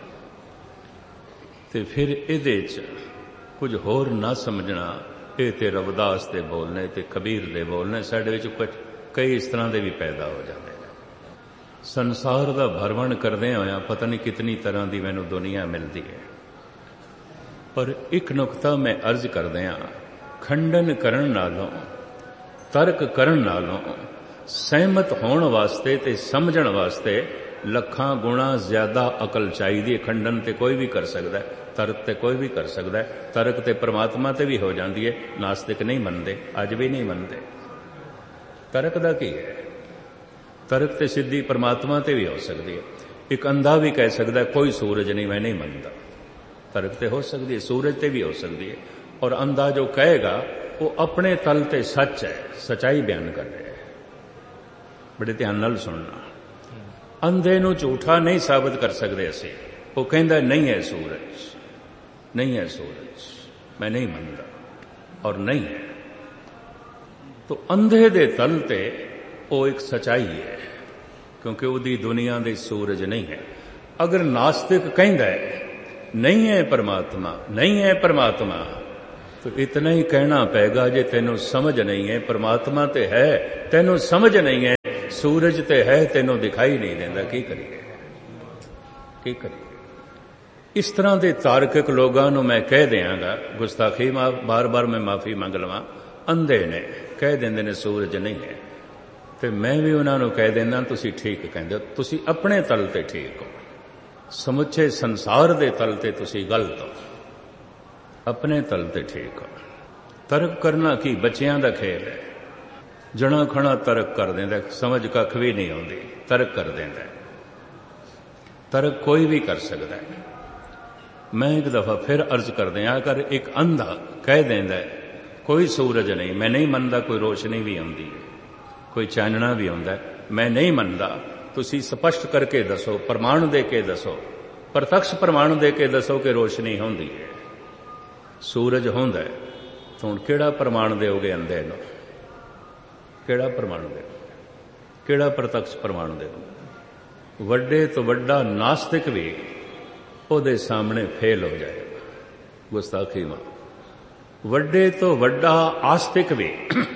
ਤੇ ਫਿਰ ਇਹਦੇ ਚ ਕੁਝ ਹੋਰ ਨਾ ਸਮਝਣਾ, ਇਹ ਤੇ ਰਵਿਦਾਸ ਦੇ ਬੋਲਨੇ ਤੇ ਕਬੀਰ ਦੇ ਬੋਲਨੇ, ਸਾਡੇ ਵਿੱਚ ਕੁਝ ਕਈ ਇਸ ਤਰ੍ਹਾਂ ਦੇ ਵੀ ਪੈਦਾ ਹੋ ਜਾਂਦੇ ਨੇ। ਸੰਸਾਰ ਦਾ ਭਰਵਣ ਕਰਦੇ ਹੋਇਆ ਪਤਾ ਨਹੀਂ ਕਿਤਨੀ ਤਰ੍ਹਾਂ ਦੀ ਮੈਨੂੰ ਦੁਨੀਆ ਮਿਲਦੀ ਹੈ, ਪਰ ਇੱਕ ਨੁਕਤਾ ਮੈਂ ਅਰਜ਼ ਕਰਦੇ ਹਾਂ, ਖੰਡਨ ਕਰਨ ਨਾਲੋਂ, ਤਰਕ ਕਰਨ ਨਾਲੋਂ ਸਹਿਮਤ ਹੋਣ ਵਾਸਤੇ ਤੇ ਸਮਝਣ ਵਾਸਤੇ ਲੱਖਾਂ ਗੁਣਾ ਜ਼ਿਆਦਾ ਅਕਲ ਚਾਹੀਦੀ ਹੈ। ਖੰਡਨ ਤੇ ਕੋਈ ਵੀ ਕਰ ਸਕਦਾ ਹੈ, ਤਰਕ ਤੇ ਕੋਈ ਵੀ ਕਰ ਸਕਦਾ ਹੈ। ਤਰਕ ਤੇ ਪਰਮਾਤਮਾ ਤੇ ਵੀ ਹੋ ਜਾਂਦੀ ਹੈ, ਨਾਸਤਿਕ ਨਹੀਂ ਮੰਨਦੇ, ਅੱਜ ਵੀ ਨਹੀਂ ਮੰਨਦੇ। ਤਰਕ ਦਾ ਕੀ ਹੈ? ਤਰਕ ਤੇ ਸਿੱਧੀ ਪਰਮਾਤਮਾ ਤੇ ਵੀ ਹੋ ਸਕਦੀ ਹੈ। ਇੱਕ ਅੰਧਾ ਵੀ ਕਹਿ ਸਕਦਾ ਕੋਈ ਸੂਰਜ ਨਹੀਂ, ਮੈਂ ਨਹੀਂ ਮੰਨਦਾ। ਤਰਕ ਤੇ ਹੋ ਸਕਦੀ ਹੈ, ਸੂਰਜ ਤੇ ਵੀ ਹੋ ਸਕਦੀ ਹੈ। ਔਰ ਅੰਧਾ ਜੋ ਕਹੇਗਾ ਉਹ ਆਪਣੇ ਤਲ ਤੇ ਸੱਚ ਹੈ, ਸਚਾਈ ਬਿਆਨ ਕਰ ਰਿਹਾ ਹੈ। ਬੜੇ ਧਿਆਨ ਨਾਲ ਸੁਣਨਾ। ਅੰਧੇ ਨੂੰ ਝੂਠਾ ਨਹੀਂ ਸਾਬਤ ਕਰ ਸਕਦੇ ਅਸੀਂ। ਉਹ ਕਹਿੰਦਾ ਨਹੀਂ ਹੈ ਸੂਰਜ, ਨਹੀਂ ਹੈ ਸੂਰਜ, ਮੈਂ ਨਹੀਂ ਮੰਨਦਾ, ਔਰ ਨਹੀਂ ਹੈ। ਤੋ ਅੰਧੇ ਦੇ ਤਲ ਤੇ ਉਹ ਇੱਕ ਸਚਾਈ ਹੈ, ਕਿਉਂਕਿ ਉਹਦੀ ਦੁਨੀਆ ਦੇ ਸੂਰਜ ਨਹੀਂ ਹੈ। ਅਗਰ ਨਾਸਤਿਕ ਕਹਿੰਦਾ ਹੈ ਨਹੀਂ ਹੈ ਪਰਮਾਤਮਾ, ਨਹੀਂ ਹੈ ਪਰਮਾਤਮਾ, तो इतना ही कहना पेगा, जे तेनों समझ नहीं है परमात्मा ते है, तेनों समझ नहीं है सूरज ते है, तेनों दिखाई नहीं देता, की करिए की करिए। इस तरह के तार्किक लोगों को मैं कह देंगा, गुस्ताखी बार बार मैं माफी मंग लवां, अंधे ने कह देंगे ने सूरज नहीं है, तो मैं भी उन्होंने कह देना तुसी ठीक कहते हो, तुसी अपने तल ते ठीक हो, समुचे संसार दे तल ते तुसी गलत हो, अपने तल ते ठीक हो। तर्क करना की बच्चियां दा खेल है, जना खना तर्क कर देंदा, समझ कख भी नहीं आउंदी, तर्क कर देंदा। तर्क कोई भी कर सकता है। मैं एक दफा फिर अर्ज कर दें, अगर एक अंधा कह देंदा कोई सूरज नहीं, मैं नहीं मनदा कोई रोशनी भी आउंदी है, कोई चानना भी आउंदा है, मैं नहीं मनदा, तुसी स्पष्ट करके दसो, प्रमाण दे के दसो, प्रत्यक्ष प्रमाण दे के दसो कि रोशनी होंदी है, सूरज होंदा है, तो हुण किहड़ा प्रमाण देओगे अंधे नूं? किहड़ा प्रमाण देओगे? किहड़ा प्रत्यक्ष प्रमाण देओगे? वड्डे तो वड्डा नास्तिक भी ਉਹਦੇ सामने फेल हो जाएगा, गुस्ताखी मां। वड्डे तो वड्डा आस्तिक भी,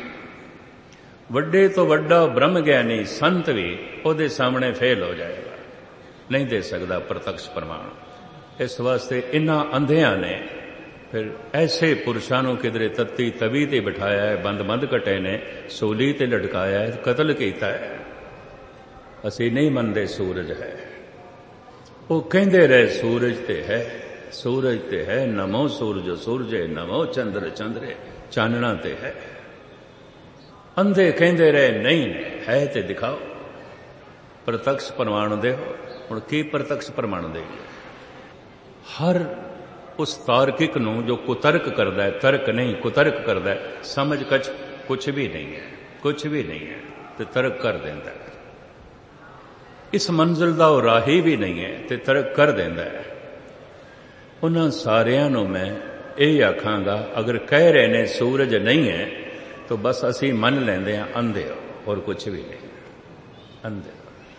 वड्डे तो वड्डा ब्रह्म ज्ञानी संत भी ਉਹਦੇ सामने फेल हो जाएगा, नहीं दे सकता प्रत्यक्ष प्रमाण। इस वास्ते इन्हां अंधियां ने फिर ऐसे पुरुषों को किधरे तत्ती तवी ते बिठाया है, बंद बंद कटे ने सूली ते लटकाया है, कतल किया है। असी नहीं मनते सूरज है, वो कहते रहे सूरज ते है, सूरज ते है, नमो सूरज सूरजे, नमो चंद्र चंद्रे, चानना ते है। अंधे कहते रहे नहीं है ते दिखाओ, प्रत्यक्ष प्रमाण दे। हुण की प्रत्यक्ष प्रमाण देंगे? हर उस तार्किक नूं जो कुतर्क करता है, तर्क नहीं कुतर्क करता है, समझ कुछ भी नहीं है, कुछ भी नहीं है, तो तर्क कर देता है। इस मंजिल का वो राही भी नहीं है, तो तर्क कर देता है। उन्हां सारियां नूं मैं यही आखांगा, अगर कह रहे ने सूरज नहीं है तो बस असी मन लेंदे हां अंधे हो, और कुछ भी नहीं, अंधे।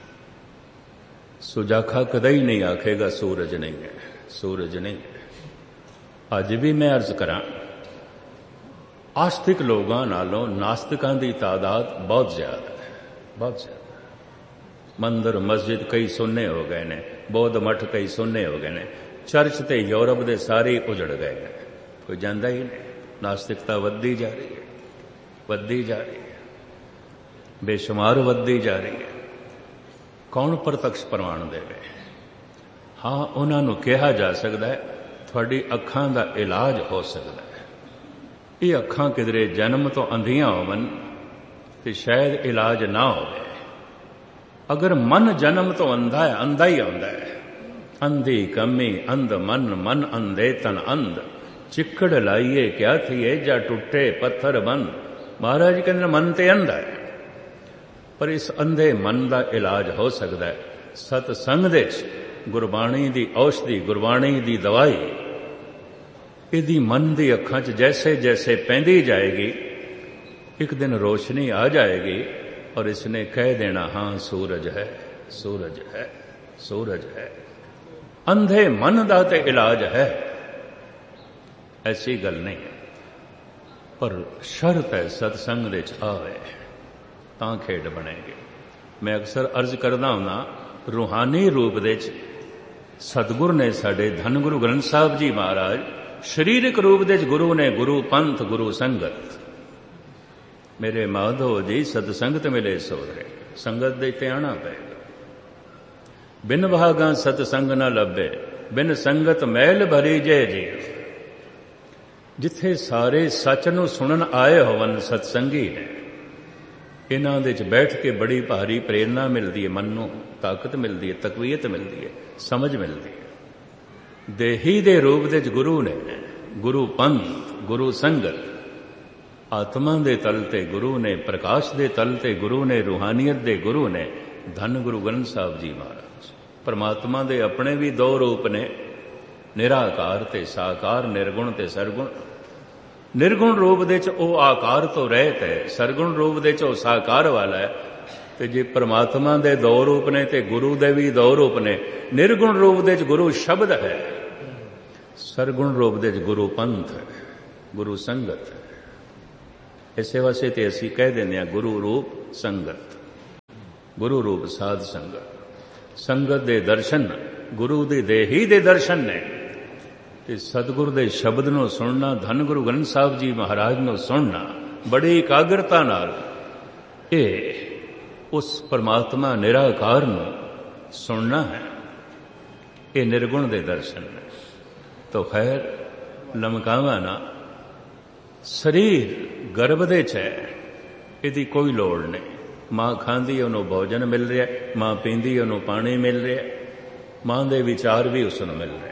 सुजाखा कदे ही नहीं आखेगा सूरज नहीं है, सूरज नहीं है। अज भी मैं अर्ज करा, आस्तिक लोगों नालों नास्तिकों की तादाद बहुत ज्यादा है, बहुत ज्यादा। मंदिर मस्जिद कई सुन्ने हो गए ने, बौद्ध मठ कई सुन्ने हो गए ने, चर्च ते यूरोप दे सारे उजड़ गए ने, कोई जांदा ही नहीं। नास्तिकता वधदी जा रही है, वधदी जा रही है, बेशुमार वधदी जा रही है। कौन प्रत्यक्ष प्रमाण देवे? हाँ, उन्होंने कहा जा सकता है थोड़ी अखां का इलाज हो सकता है। ये अखां किधरे जन्म तो अंधियां होवन तो शायद इलाज ना हो। अगर मन जन्म तो अंधा है, अंधा ही आंदा है। अंधी कमी अंध मन, मन अंधे तन अंध, चिक्कड़ लाइए क्या थिए जा टुटे पत्थर बंद। महाराज कहते मन ते अंधा है, पर इस अंधे मन का इलाज हो सकता है सतसंग दे गुरबाणी दी औषधि, गुरबाणी दी दवाई। इहदी मन दी अखां च जैसे जैसे पैंदी जाएगी, एक दिन रोशनी आ जाएगी और इसने कह देना हाँ सूरज है, सूरज है, सूरज है। अंधे मन दा ते इलाज है, ऐसी गल नहीं है, पर शर्त है सतसंग दे च आवे तां खेड बनेगी। मैं अक्सर अर्ज करदा हुंदा, रूहानी रूप दे च सतगुर ने साडे धन गुरु ग्रंथ साहब जी महाराज, शरीरक रूप दे च गुरु ने गुरु पंथ गुरु संगत। मेरे माधो जी सतसंगत मिले सोरे, संगत दे ते आना पेगा। बिन भागा सतसंग न लभे, बिन संगत मैल भरी जय जी। जिथे सारे सच नूं सुनन आए होवन सतसंगी ने, इन्हां दे च बैठ के बड़ी भारी प्रेरणा मिलती है, मन नूं ताकत मिलती है, तकवीयत मिलती है, समझ मिलती है। देही दे रूप दे च गुरु ने, गुरु पंथ गुरु संगत। आत्मा दे तल ते गुरु ने, प्रकाश दे तल ते गुरु ने, रूहानियत दे गुरु ने धन गुरु ग्रंथ साहब जी महाराज। परमात्मा दे अपने भी दो रूप ने, निराकार ते साकार, निर्गुण ते सरगुण। निर्गुण रूप दे च ओ आकार तो रहत है, सरगुण रूप दे च ओ साकार वाला है। ते जे परमात्मा दे दो रूप ने ते गुरु दे भी दो रूप ने। निर्गुण रूप दे च गुरु शब्द है, सरगुण रूप दे च गुरु पंथ है। ਗੁਰੂ ਸੰਗਤ। ਇਸੇ ਵਾਸਤੇ ਤੇ ਅਸੀਂ ਕਹਿ ਦਿੰਦੇ ਹਾਂ ਗੁਰੂ ਰੂਪ ਸੰਗਤ, ਗੁਰੂ ਰੂਪ ਸਾਧ ਸੰਗਤ। ਸੰਗਤ ਦੇ ਦਰਸ਼ਨ ਗੁਰੂ ਦੀ ਦੇਹੀ ਦੇ ਦਰਸ਼ਨ ਨੇ, ਤੇ ਸਤਿਗੁਰ ਦੇ ਸ਼ਬਦ ਨੂੰ ਸੁਣਨਾ, ਧੰਨ ਗੁਰੂ ਗ੍ਰੰਥ ਸਾਹਿਬ ਜੀ ਮਹਾਰਾਜ ਨੂੰ ਸੁਣਨਾ ਬੜੀ ਇਕਾਗਰਤਾ ਨਾਲ, ਇਹ ਉਸ ਪਰਮਾਤਮਾ ਨਿਰਾਕਾਰ ਨੂੰ ਸੁਣਨਾ ਹੈ। ਇਹ ਨਿਰਗੁਣ ਦੇ ਦਰਸ਼ਨ ਨੇ। ਤੋ ਖੈਰ ਲਮਕਾਵਾ ਨਾ, ਸਰੀਰ ਗਰਭ ਦੇ 'ਚ ਹੈ, ਇਹਦੀ ਕੋਈ ਲੋੜ ਨਹੀਂ। ਮਾਂ ਖਾਂਦੀ ਉਹਨੂੰ ਭੋਜਨ ਮਿਲ ਰਿਹਾ, ਮਾਂ ਪੀਂਦੀ ਉਹਨੂੰ ਪਾਣੀ ਮਿਲ ਰਿਹਾ, ਮਾਂ ਦੇ ਵਿਚਾਰ ਵੀ ਉਸ ਨੂੰ ਮਿਲ ਰਹੇ,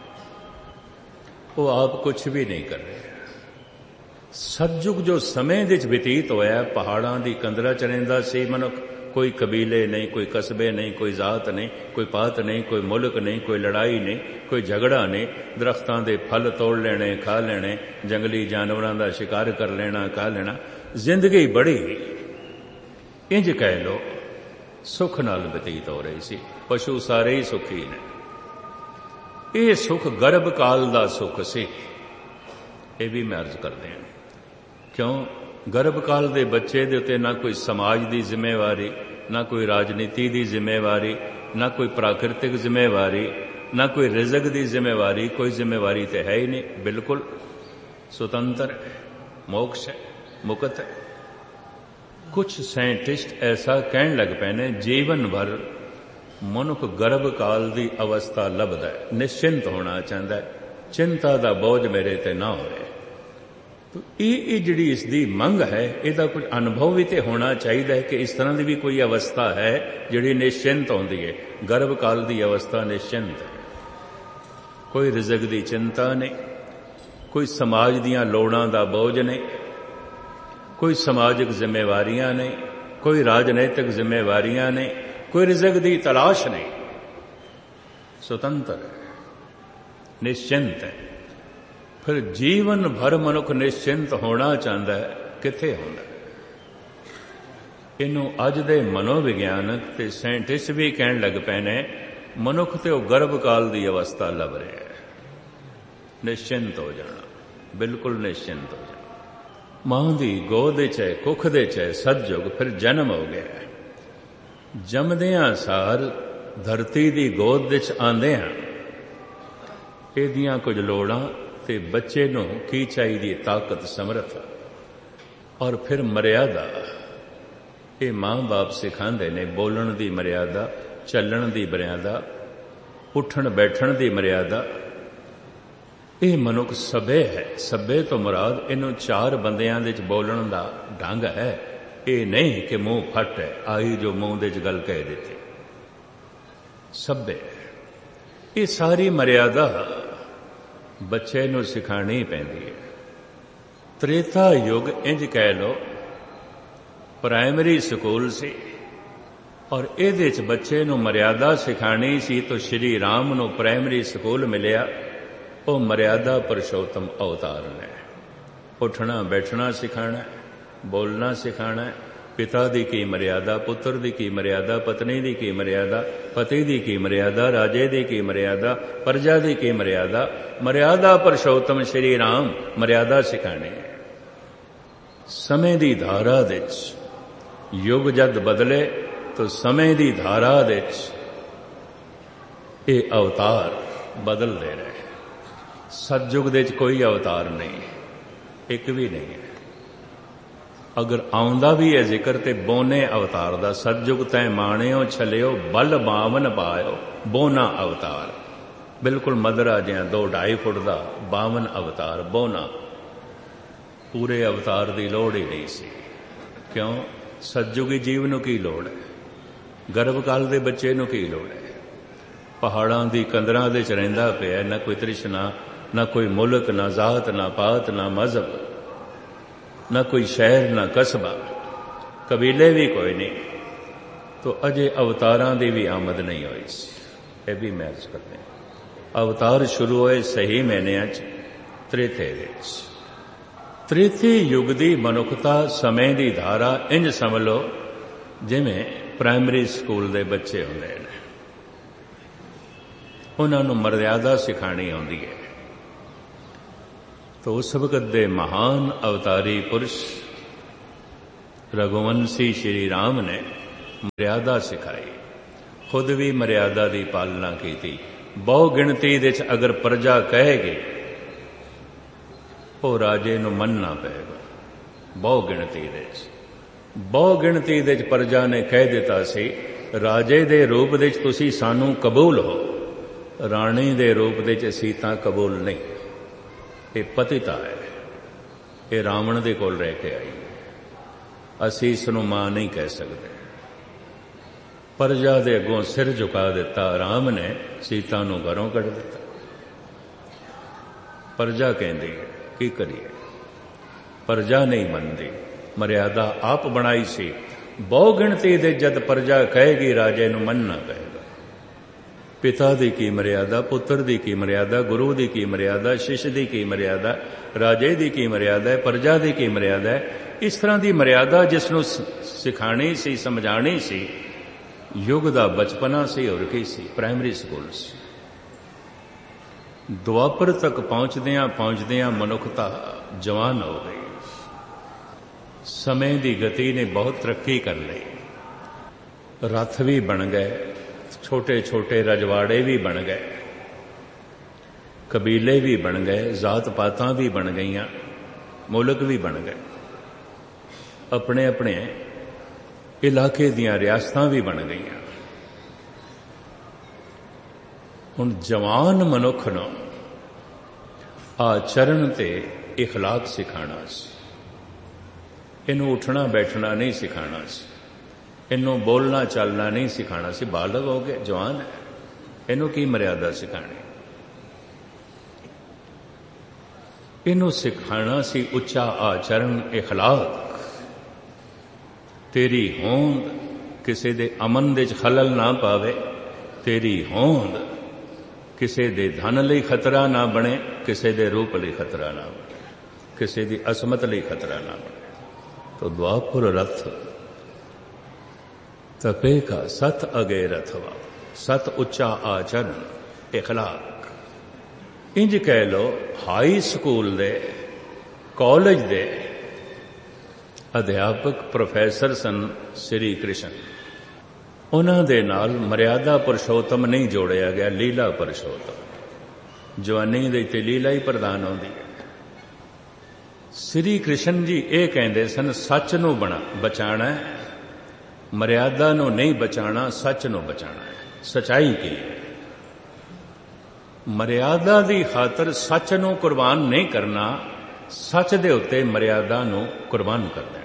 ਉਹ ਆਪ ਕੁਛ ਵੀ ਨਹੀਂ ਕਰ ਰਿਹਾ। ਸਤਜੁਗ ਜੋ ਸਮੇਂ ਵਿੱਚ ਬਤੀਤ ਹੋਇਆ, ਪਹਾੜਾਂ ਦੀ ਕੰਦਰਾਂ 'ਚ ਰਹਿੰਦਾ ਸੀ ਮਨੁੱਖ, ਕੋਈ ਕਬੀਲੇ ਨਹੀਂ, ਕੋਈ ਕਸਬੇ ਨਹੀਂ, ਕੋਈ ਜ਼ਾਤ ਨਹੀਂ, ਕੋਈ ਪਾਤ ਨਹੀਂ, ਕੋਈ ਮੁਲਕ ਨਹੀਂ, ਕੋਈ ਲੜਾਈ ਨਹੀਂ, ਕੋਈ ਝਗੜਾ ਨਹੀਂ, ਦਰਖਤਾਂ ਦੇ ਫਲ ਤੋੜ ਲੈਣੇ, ਖਾ ਲੈਣੇ, ਜੰਗਲੀ ਜਾਨਵਰਾਂ ਦਾ ਸ਼ਿਕਾਰ ਕਰ ਲੈਣਾ, ਖਾ ਲੈਣਾ। ਜ਼ਿੰਦਗੀ ਬੜੀ ਇੰਜ ਕਹਿ ਲੋ ਸੁੱਖ ਨਾਲ ਬਤੀਤ ਹੋ ਰਹੀ ਸੀ। ਪਸ਼ੂ ਸਾਰੇ ਹੀ ਸੁਖੀ ਨੇ। ਇਹ ਸੁਖ ਗਰਭ ਕਾਲ ਦਾ ਸੁਖ ਸੀ। ਇਹ ਵੀ ਮੈਂ ਅਰਜ਼ ਕਰਦੇ ਹਾਂ, ਕਿਉਂ ਗਰਭ ਕਾਲ ਦੇ ਬੱਚੇ ਦੇ ਉੱਤੇ ਨਾ ਕੋਈ ਸਮਾਜ ਦੀ ਜ਼ਿੰਮੇਵਾਰੀ, ਨਾ ਕੋਈ ਰਾਜਨੀਤੀ ਦੀ ਜ਼ਿੰਮੇਵਾਰੀ, ਨਾ ਕੋਈ ਪ੍ਰਾਕਿਰਤਿਕ ਜ਼ਿੰਮੇਵਾਰੀ, ਨਾ ਕੋਈ ਰਿਜ਼ਕ ਦੀ ਜ਼ਿੰਮੇਵਾਰੀ, ਕੋਈ ਜ਼ਿੰਮੇਵਾਰੀ ਤੇ ਹੈ ਹੀ ਨਹੀਂ। ਬਿਲਕੁਲ ਸੁਤੰਤਰ ਹੈ, ਮੋਕਸ਼ ਹੈ, ਮੁਕਤ ਹੈ। ਕੁਛ ਸਾਇੰਟਿਸਟ ਐਸਾ ਕਹਿਣ ਲੱਗ ਪਏ ਨੇ, ਜੀਵਨ ਭਰ ਮਨੁੱਖ ਗਰਭ ਕਾਲ ਦੀ ਅਵਸਥਾ ਲੱਭਦਾ ਹੈ, ਨਿਸ਼ਚਿੰਤ ਹੋਣਾ ਚਾਹੁੰਦਾ ਹੈ, ਚਿੰਤਾ ਦਾ ਬੋਝ ਮੇਰੇ ਤੇ ਨਾ ਹੋਵੇ। ਇਹ ਜਿਹੜੀ ਇਸ ਦੀ ਮੰਗ ਹੈ, ਇਹਦਾ ਕੁਝ ਅਨੁਭਵ ਵੀ ਤੇ ਹੋਣਾ ਚਾਹੀਦਾ ਹੈ ਕਿ ਇਸ ਤਰ੍ਹਾਂ ਦੀ ਵੀ ਕੋਈ ਅਵਸਥਾ ਹੈ ਜਿਹੜੀ ਨਿਸ਼ਚਿੰਤ ਹੁੰਦੀ ਹੈ। ਗਰਭ ਕਾਲ ਦੀ ਅਵਸਥਾ ਨਿਸ਼ਚਿੰਤ ਹੈ, ਕੋਈ ਰਿਜ਼ਕ ਦੀ ਚਿੰਤਾ ਨਹੀਂ, ਕੋਈ ਸਮਾਜ ਦੀਆਂ ਲੋੜਾਂ ਦਾ ਬੋਝ ਨਹੀਂ, ਕੋਈ ਸਮਾਜਿਕ ਜ਼ਿੰਮੇਵਾਰੀਆਂ ਨਹੀਂ, ਕੋਈ ਰਾਜਨੀਤਿਕ ਜ਼ਿੰਮੇਵਾਰੀਆਂ ਨਹੀਂ, ਕੋਈ ਰਿਜ਼ਕ ਦੀ ਤਲਾਸ਼ ਨਹੀਂ। ਸੁਤੰਤਰ ਹੈ, ਨਿਸ਼ਚਿੰਤ ਹੈ। ਫਿਰ ਜੀਵਨ ਭਰ ਮਨੁੱਖ ਨਿਸ਼ਚਿੰਤ ਹੋਣਾ ਚਾਹੁੰਦਾ ਹੈ, ਕਿੱਥੇ ਹੁੰਦਾ? ਇਹਨੂੰ ਅੱਜ ਦੇ ਮਨੋਵਿਗਿਆਨਕ ਤੇ ਸਾਇੰਟਿਸਟ ਵੀ ਕਹਿਣ ਲੱਗ ਪਏ ਨੇ, ਮਨੁੱਖ ਤੇ ਉਹ ਗਰਭ ਕਾਲ ਦੀ ਅਵਸਥਾ ਲੱਭ ਰਿਹਾ ਹੈ, ਨਿਸ਼ਚਿੰਤ ਹੋ ਜਾਣਾ, ਬਿਲਕੁਲ ਨਿਸ਼ਚਿੰਤ ਹੋ ਜਾਣਾ। ਮਾਂ ਦੀ ਗੋਦ ਵਿੱਚ ਹੈ, ਕੁੱਖ ਦੇ 'ਚ ਹੈ ਸਤਜੁਗ, ਫਿਰ ਜਨਮ ਹੋ ਗਿਆ। ਜੰਮਦਿਆਂ ਸਾਰ ਧਰਤੀ ਦੀ ਗੋਦ ਵਿੱਚ ਆਉਂਦਿਆਂ ਇਹਦੀਆਂ ਕੁਝ ਲੋੜਾਂ ਤੇ ਬੱਚੇ ਨੂੰ ਕੀ ਚਾਹੀਦੀ, ਤਾਕਤ, ਸਮਰੱਥਾ, ਔਰ ਫਿਰ ਮਰਿਆਦਾ। ਇਹ ਮਾਂ-ਬਾਪ ਸਿਖਾਉਂਦੇ ਨੇ, ਬੋਲਣ ਦੀ ਮਰਿਆਦਾ, ਚੱਲਣ ਦੀ ਮਰਿਆਦਾ, ਉੱਠਣ ਬੈਠਣ ਦੀ ਮਰਿਆਦਾ। ਇਹ ਮਨੁੱਖ ਸਭੇ ਹੈ। ਸਭੇ ਤੋਂ ਮੁਰਾਦ ਇਹਨੂੰ 4 ਬੰਦਿਆਂ ਦੇ 'ਚ ਬੋਲਣ ਦਾ ਢੰਗ ਹੈ। ਇਹ ਨਹੀਂ ਕਿ ਮੂੰਹ ਫੱਟ ਹੈ, ਆਈ ਜੋ ਮੂੰਹ ਦੇ 'ਚ ਗੱਲ ਕਹਿ ਦਿੱਤੀ। ਸਭੇ ਇਹ ਸਾਰੀ ਮਰਿਆਦਾ ਬੱਚੇ ਨੂੰ ਸਿਖਾਣੀ ਪੈਂਦੀ ਹੈ। ਤ੍ਰੇਤਾ ਯੁੱਗ ਇੰਜ ਕਹਿ ਲੋ ਪ੍ਰਾਇਮਰੀ ਸਕੂਲ ਸੀ, ਔਰ ਇਹਦੇ 'ਚ ਬੱਚੇ ਨੂੰ ਮਰਿਆਦਾ ਸਿਖਾਣੀ ਸੀ। ਤਾਂ ਸ਼੍ਰੀ ਰਾਮ ਨੂੰ ਪ੍ਰਾਇਮਰੀ ਸਕੂਲ ਮਿਲਿਆ। ਉਹ ਮਰਿਆਦਾ ਪੁਰਸ਼ੋਤਮ ਅਵਤਾਰ ਨੇ। ਉੱਠਣਾ ਬੈਠਣਾ ਸਿਖਾਣਾ, ਬੋਲਣਾ ਸਿਖਾਣਾ, ਪਿਤਾ ਦੀ ਕੀ ਮਰਿਆਦਾ, ਪੁੱਤਰ ਦੀ ਕੀ ਮਰਿਆਦਾ, ਪਤਨੀ ਦੀ ਕੀ ਮਰਿਆਦਾ, ਪਤੀ ਦੀ ਕੀ ਮਰਿਆਦਾ, ਰਾਜੇ ਦੀ ਕੀ ਮਰਿਆਦਾ, ਪ੍ਰਜਾ ਦੀ ਕੀ ਮਰਿਆਦਾ। ਮਰਿਆਦਾ ਪੁਰਸ਼ੋਤਮ ਸ਼੍ਰੀ ਰਾਮ ਮਰਿਆਦਾ ਸਿਖਾਣੀ ਹੈ। ਸਮੇਂ ਦੀ ਧਾਰਾ ਵਿੱਚ ਯੁੱਗ ਜਦ ਬਦਲੇ ਤਾਂ ਸਮੇਂ ਦੀ ਧਾਰਾ ਵਿੱਚ ਇਹ ਅਵਤਾਰ ਬਦਲਦੇ ਰਹੇ। ਸਤਜੁਗ ਦੇ 'ਚ ਕੋਈ ਅਵਤਾਰ ਨਹੀਂ, ਇੱਕ ਵੀ ਨਹੀਂ ਹੈ। ਅਗਰ ਆਉਂਦਾ ਵੀ ਹੈ ਜ਼ਿਕਰ ਤੇ ਬੋਨੇ ਅਵਤਾਰ ਦਾ। ਸਤਜੁਗ ਤੈ ਮਾਣਿਓ ਛਲਿਓ ਬਲ ਬਾਵਨ ਪਾਇਓ, ਬੋਨਾ ਅਵਤਾਰ। ਬਿਲਕੁਲ ਮਦਰਾ ਜਿਹਾ 2-2.5 ਫੁੱਟ ਦਾ 52 ਅਵਤਾਰ, ਬੋਨਾ। ਪੂਰੇ ਅਵਤਾਰ ਦੀ ਲੋੜ ਹੀ ਨਹੀਂ ਸੀ। ਕਿਉਂ? ਸਤਜੁਗੀ ਜੀਵ ਨੂੰ ਕੀ ਲੋੜ ਹੈ? ਗਰਭ ਕਾਲ ਦੇ ਬੱਚੇ ਨੂੰ ਕੀ ਲੋੜ ਹੈ? ਪਹਾੜਾਂ ਦੀ ਕੰਦਰਾਂ ਦੇ 'ਚ ਰਹਿੰਦਾ ਪਿਆ, ਨਾ ਕੋਈ ਤ੍ਰਿਸ਼ਨਾ, ਨਾ ਕੋਈ ਮੁਲਕ, ਨਾ ਜ਼ਾਤ, ਨਾ ਪਾਤ, ਨਾ ਮਜ਼ਹਬ, ਨਾ ਕੋਈ ਸ਼ਹਿਰ, ਨਾ ਕਸਬਾ, ਕਬੀਲੇ ਵੀ ਕੋਈ ਨਹੀਂ। तो अजे अवतारां दी भी आमद नहीं होई सी। यह भी महज करते हैं। अवतार शुरू होए सही महीनिਆਂ 'ਚ त्रेते दे विच। त्रेते युग दी मनुखता समय दी धारा इंज समझ लो जिवें प्राइमरी स्कूल दे बच्चे हुंदे ने, उन्हां नूं मर्यादा सिखाणी आउंदी है। तो उस वक्त दे महान अवतारी पुरुष रघुवंशी श्री राम ने मर्यादा सिखाई, खुद भी मर्यादा की पालना की थी। बहु गिणती दे अगर प्रजा कहेगी वो राजे नूं मनना पेगा। बहु गिणती दे प्रजा ने कह दिता सी राजे दे रूप दे तुसी सानू कबूल हो, राणी दे रूप दे असीं तां कबूल नहीं। ये पतिता है, ये रावण दे कोल रह के आई, असीं इसनूं मां नहीं कह सकते। प्रजा दे अगों सिर झुका दिता, राम ने सीता नूं घरों कढ़ दिता। प्रजा कहती है की करिए, प्रजा नहीं मनती, मर्यादा आप बनाई सी। बहु गिणती दे जद प्रजा कहेगी राजे नूं मनना पएगा। पिता दी की मर्यादा, पुत्र दी की मर्यादा, गुरु दी की मर्यादा, शिष्य दी की मर्यादा, राजे दी की मर्यादा है, प्रजा दी की मर्यादा है। इस तरह की मर्यादा जिसनूं सिखाणी सी, समझाणी सी, युग दा बचपना सी और की सी, प्राइमरी स्कूल सी। द्वापर तक पहुंचदियां मनुखता जवान हो गई। समय की गति ने बहुत तरक्की कर ली, रथ भी बन गए, छोटे छोटे रजवाड़े भी बन गए, कबीले भी बन गए, जात पातां भी बन गईयां, मुल्क भी बन गए, अपने अपने इलाके दियां रियासतां भी बन गईयां। हुण जवान मनुख नूं आचरण ते इखलाक सिखाना सी, इनू उठना बैठना नहीं सिखाना सी, इनू बोलना चलना नहीं सिखाना सी। बालग हो गए, जवान है, इनू की मर्यादा सिखानी? इनू सिखाना सी उच्चा आचरण, इखलाक। तेरी होंद किसी दे अमन दे खलल ना पावे, तेरी होंद किसी दे धन लई खतरा ना बने, किसी दे रूप लई खतरा ना बने, किसी दी असमत लई खतरा ना बने। तो द्वापुर रथ तपे का सत अगे रथवा, सत उच्चा आचरण, इखलाक। इंज कह लो हाई स्कूल दे, कॉलेज दे अध्यापक प्रोफैसर सन श्री कृष्ण, उन्हां दे नाल मर्यादा पुरुषोत्तम नहीं जोड़िया गया, लीला पुरुषोत्तम। जवानी दे ते लीला ही प्रधान होंदी है। श्री कृष्ण जी ये कहते सन सच नूं बचाना है, मर्यादा नूं नहीं बचाना, सच नूं बचाना है। सच्चाई की है, मर्यादा दी खातर सच नूं कुर्बान नहीं करना, सच दे उत्ते मर्यादा नूं कुर्बान कर देना।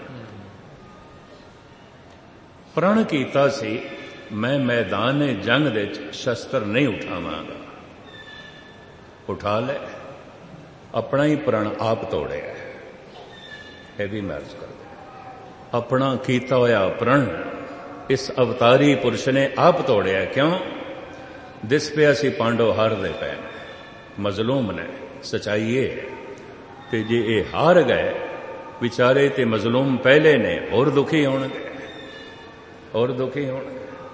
प्रण कीता सी मैं मैदान जंग दे शस्त्र नहीं उठावांगा, उठा ले, अपना ही प्रण आप तोड़े है, यह भी महर्ज कर दे। अपना कीता होया प्रण इस अवतारी पुरुष ने आप तोड़िया। क्यों? दिस पे असी पांडव हारदे पे, मजलूम ने, सच्चाई ये है। ते जे ये हार गए विचारे ते मजलूम पहले ने और दुखी होणगे, और दुखी होणगे।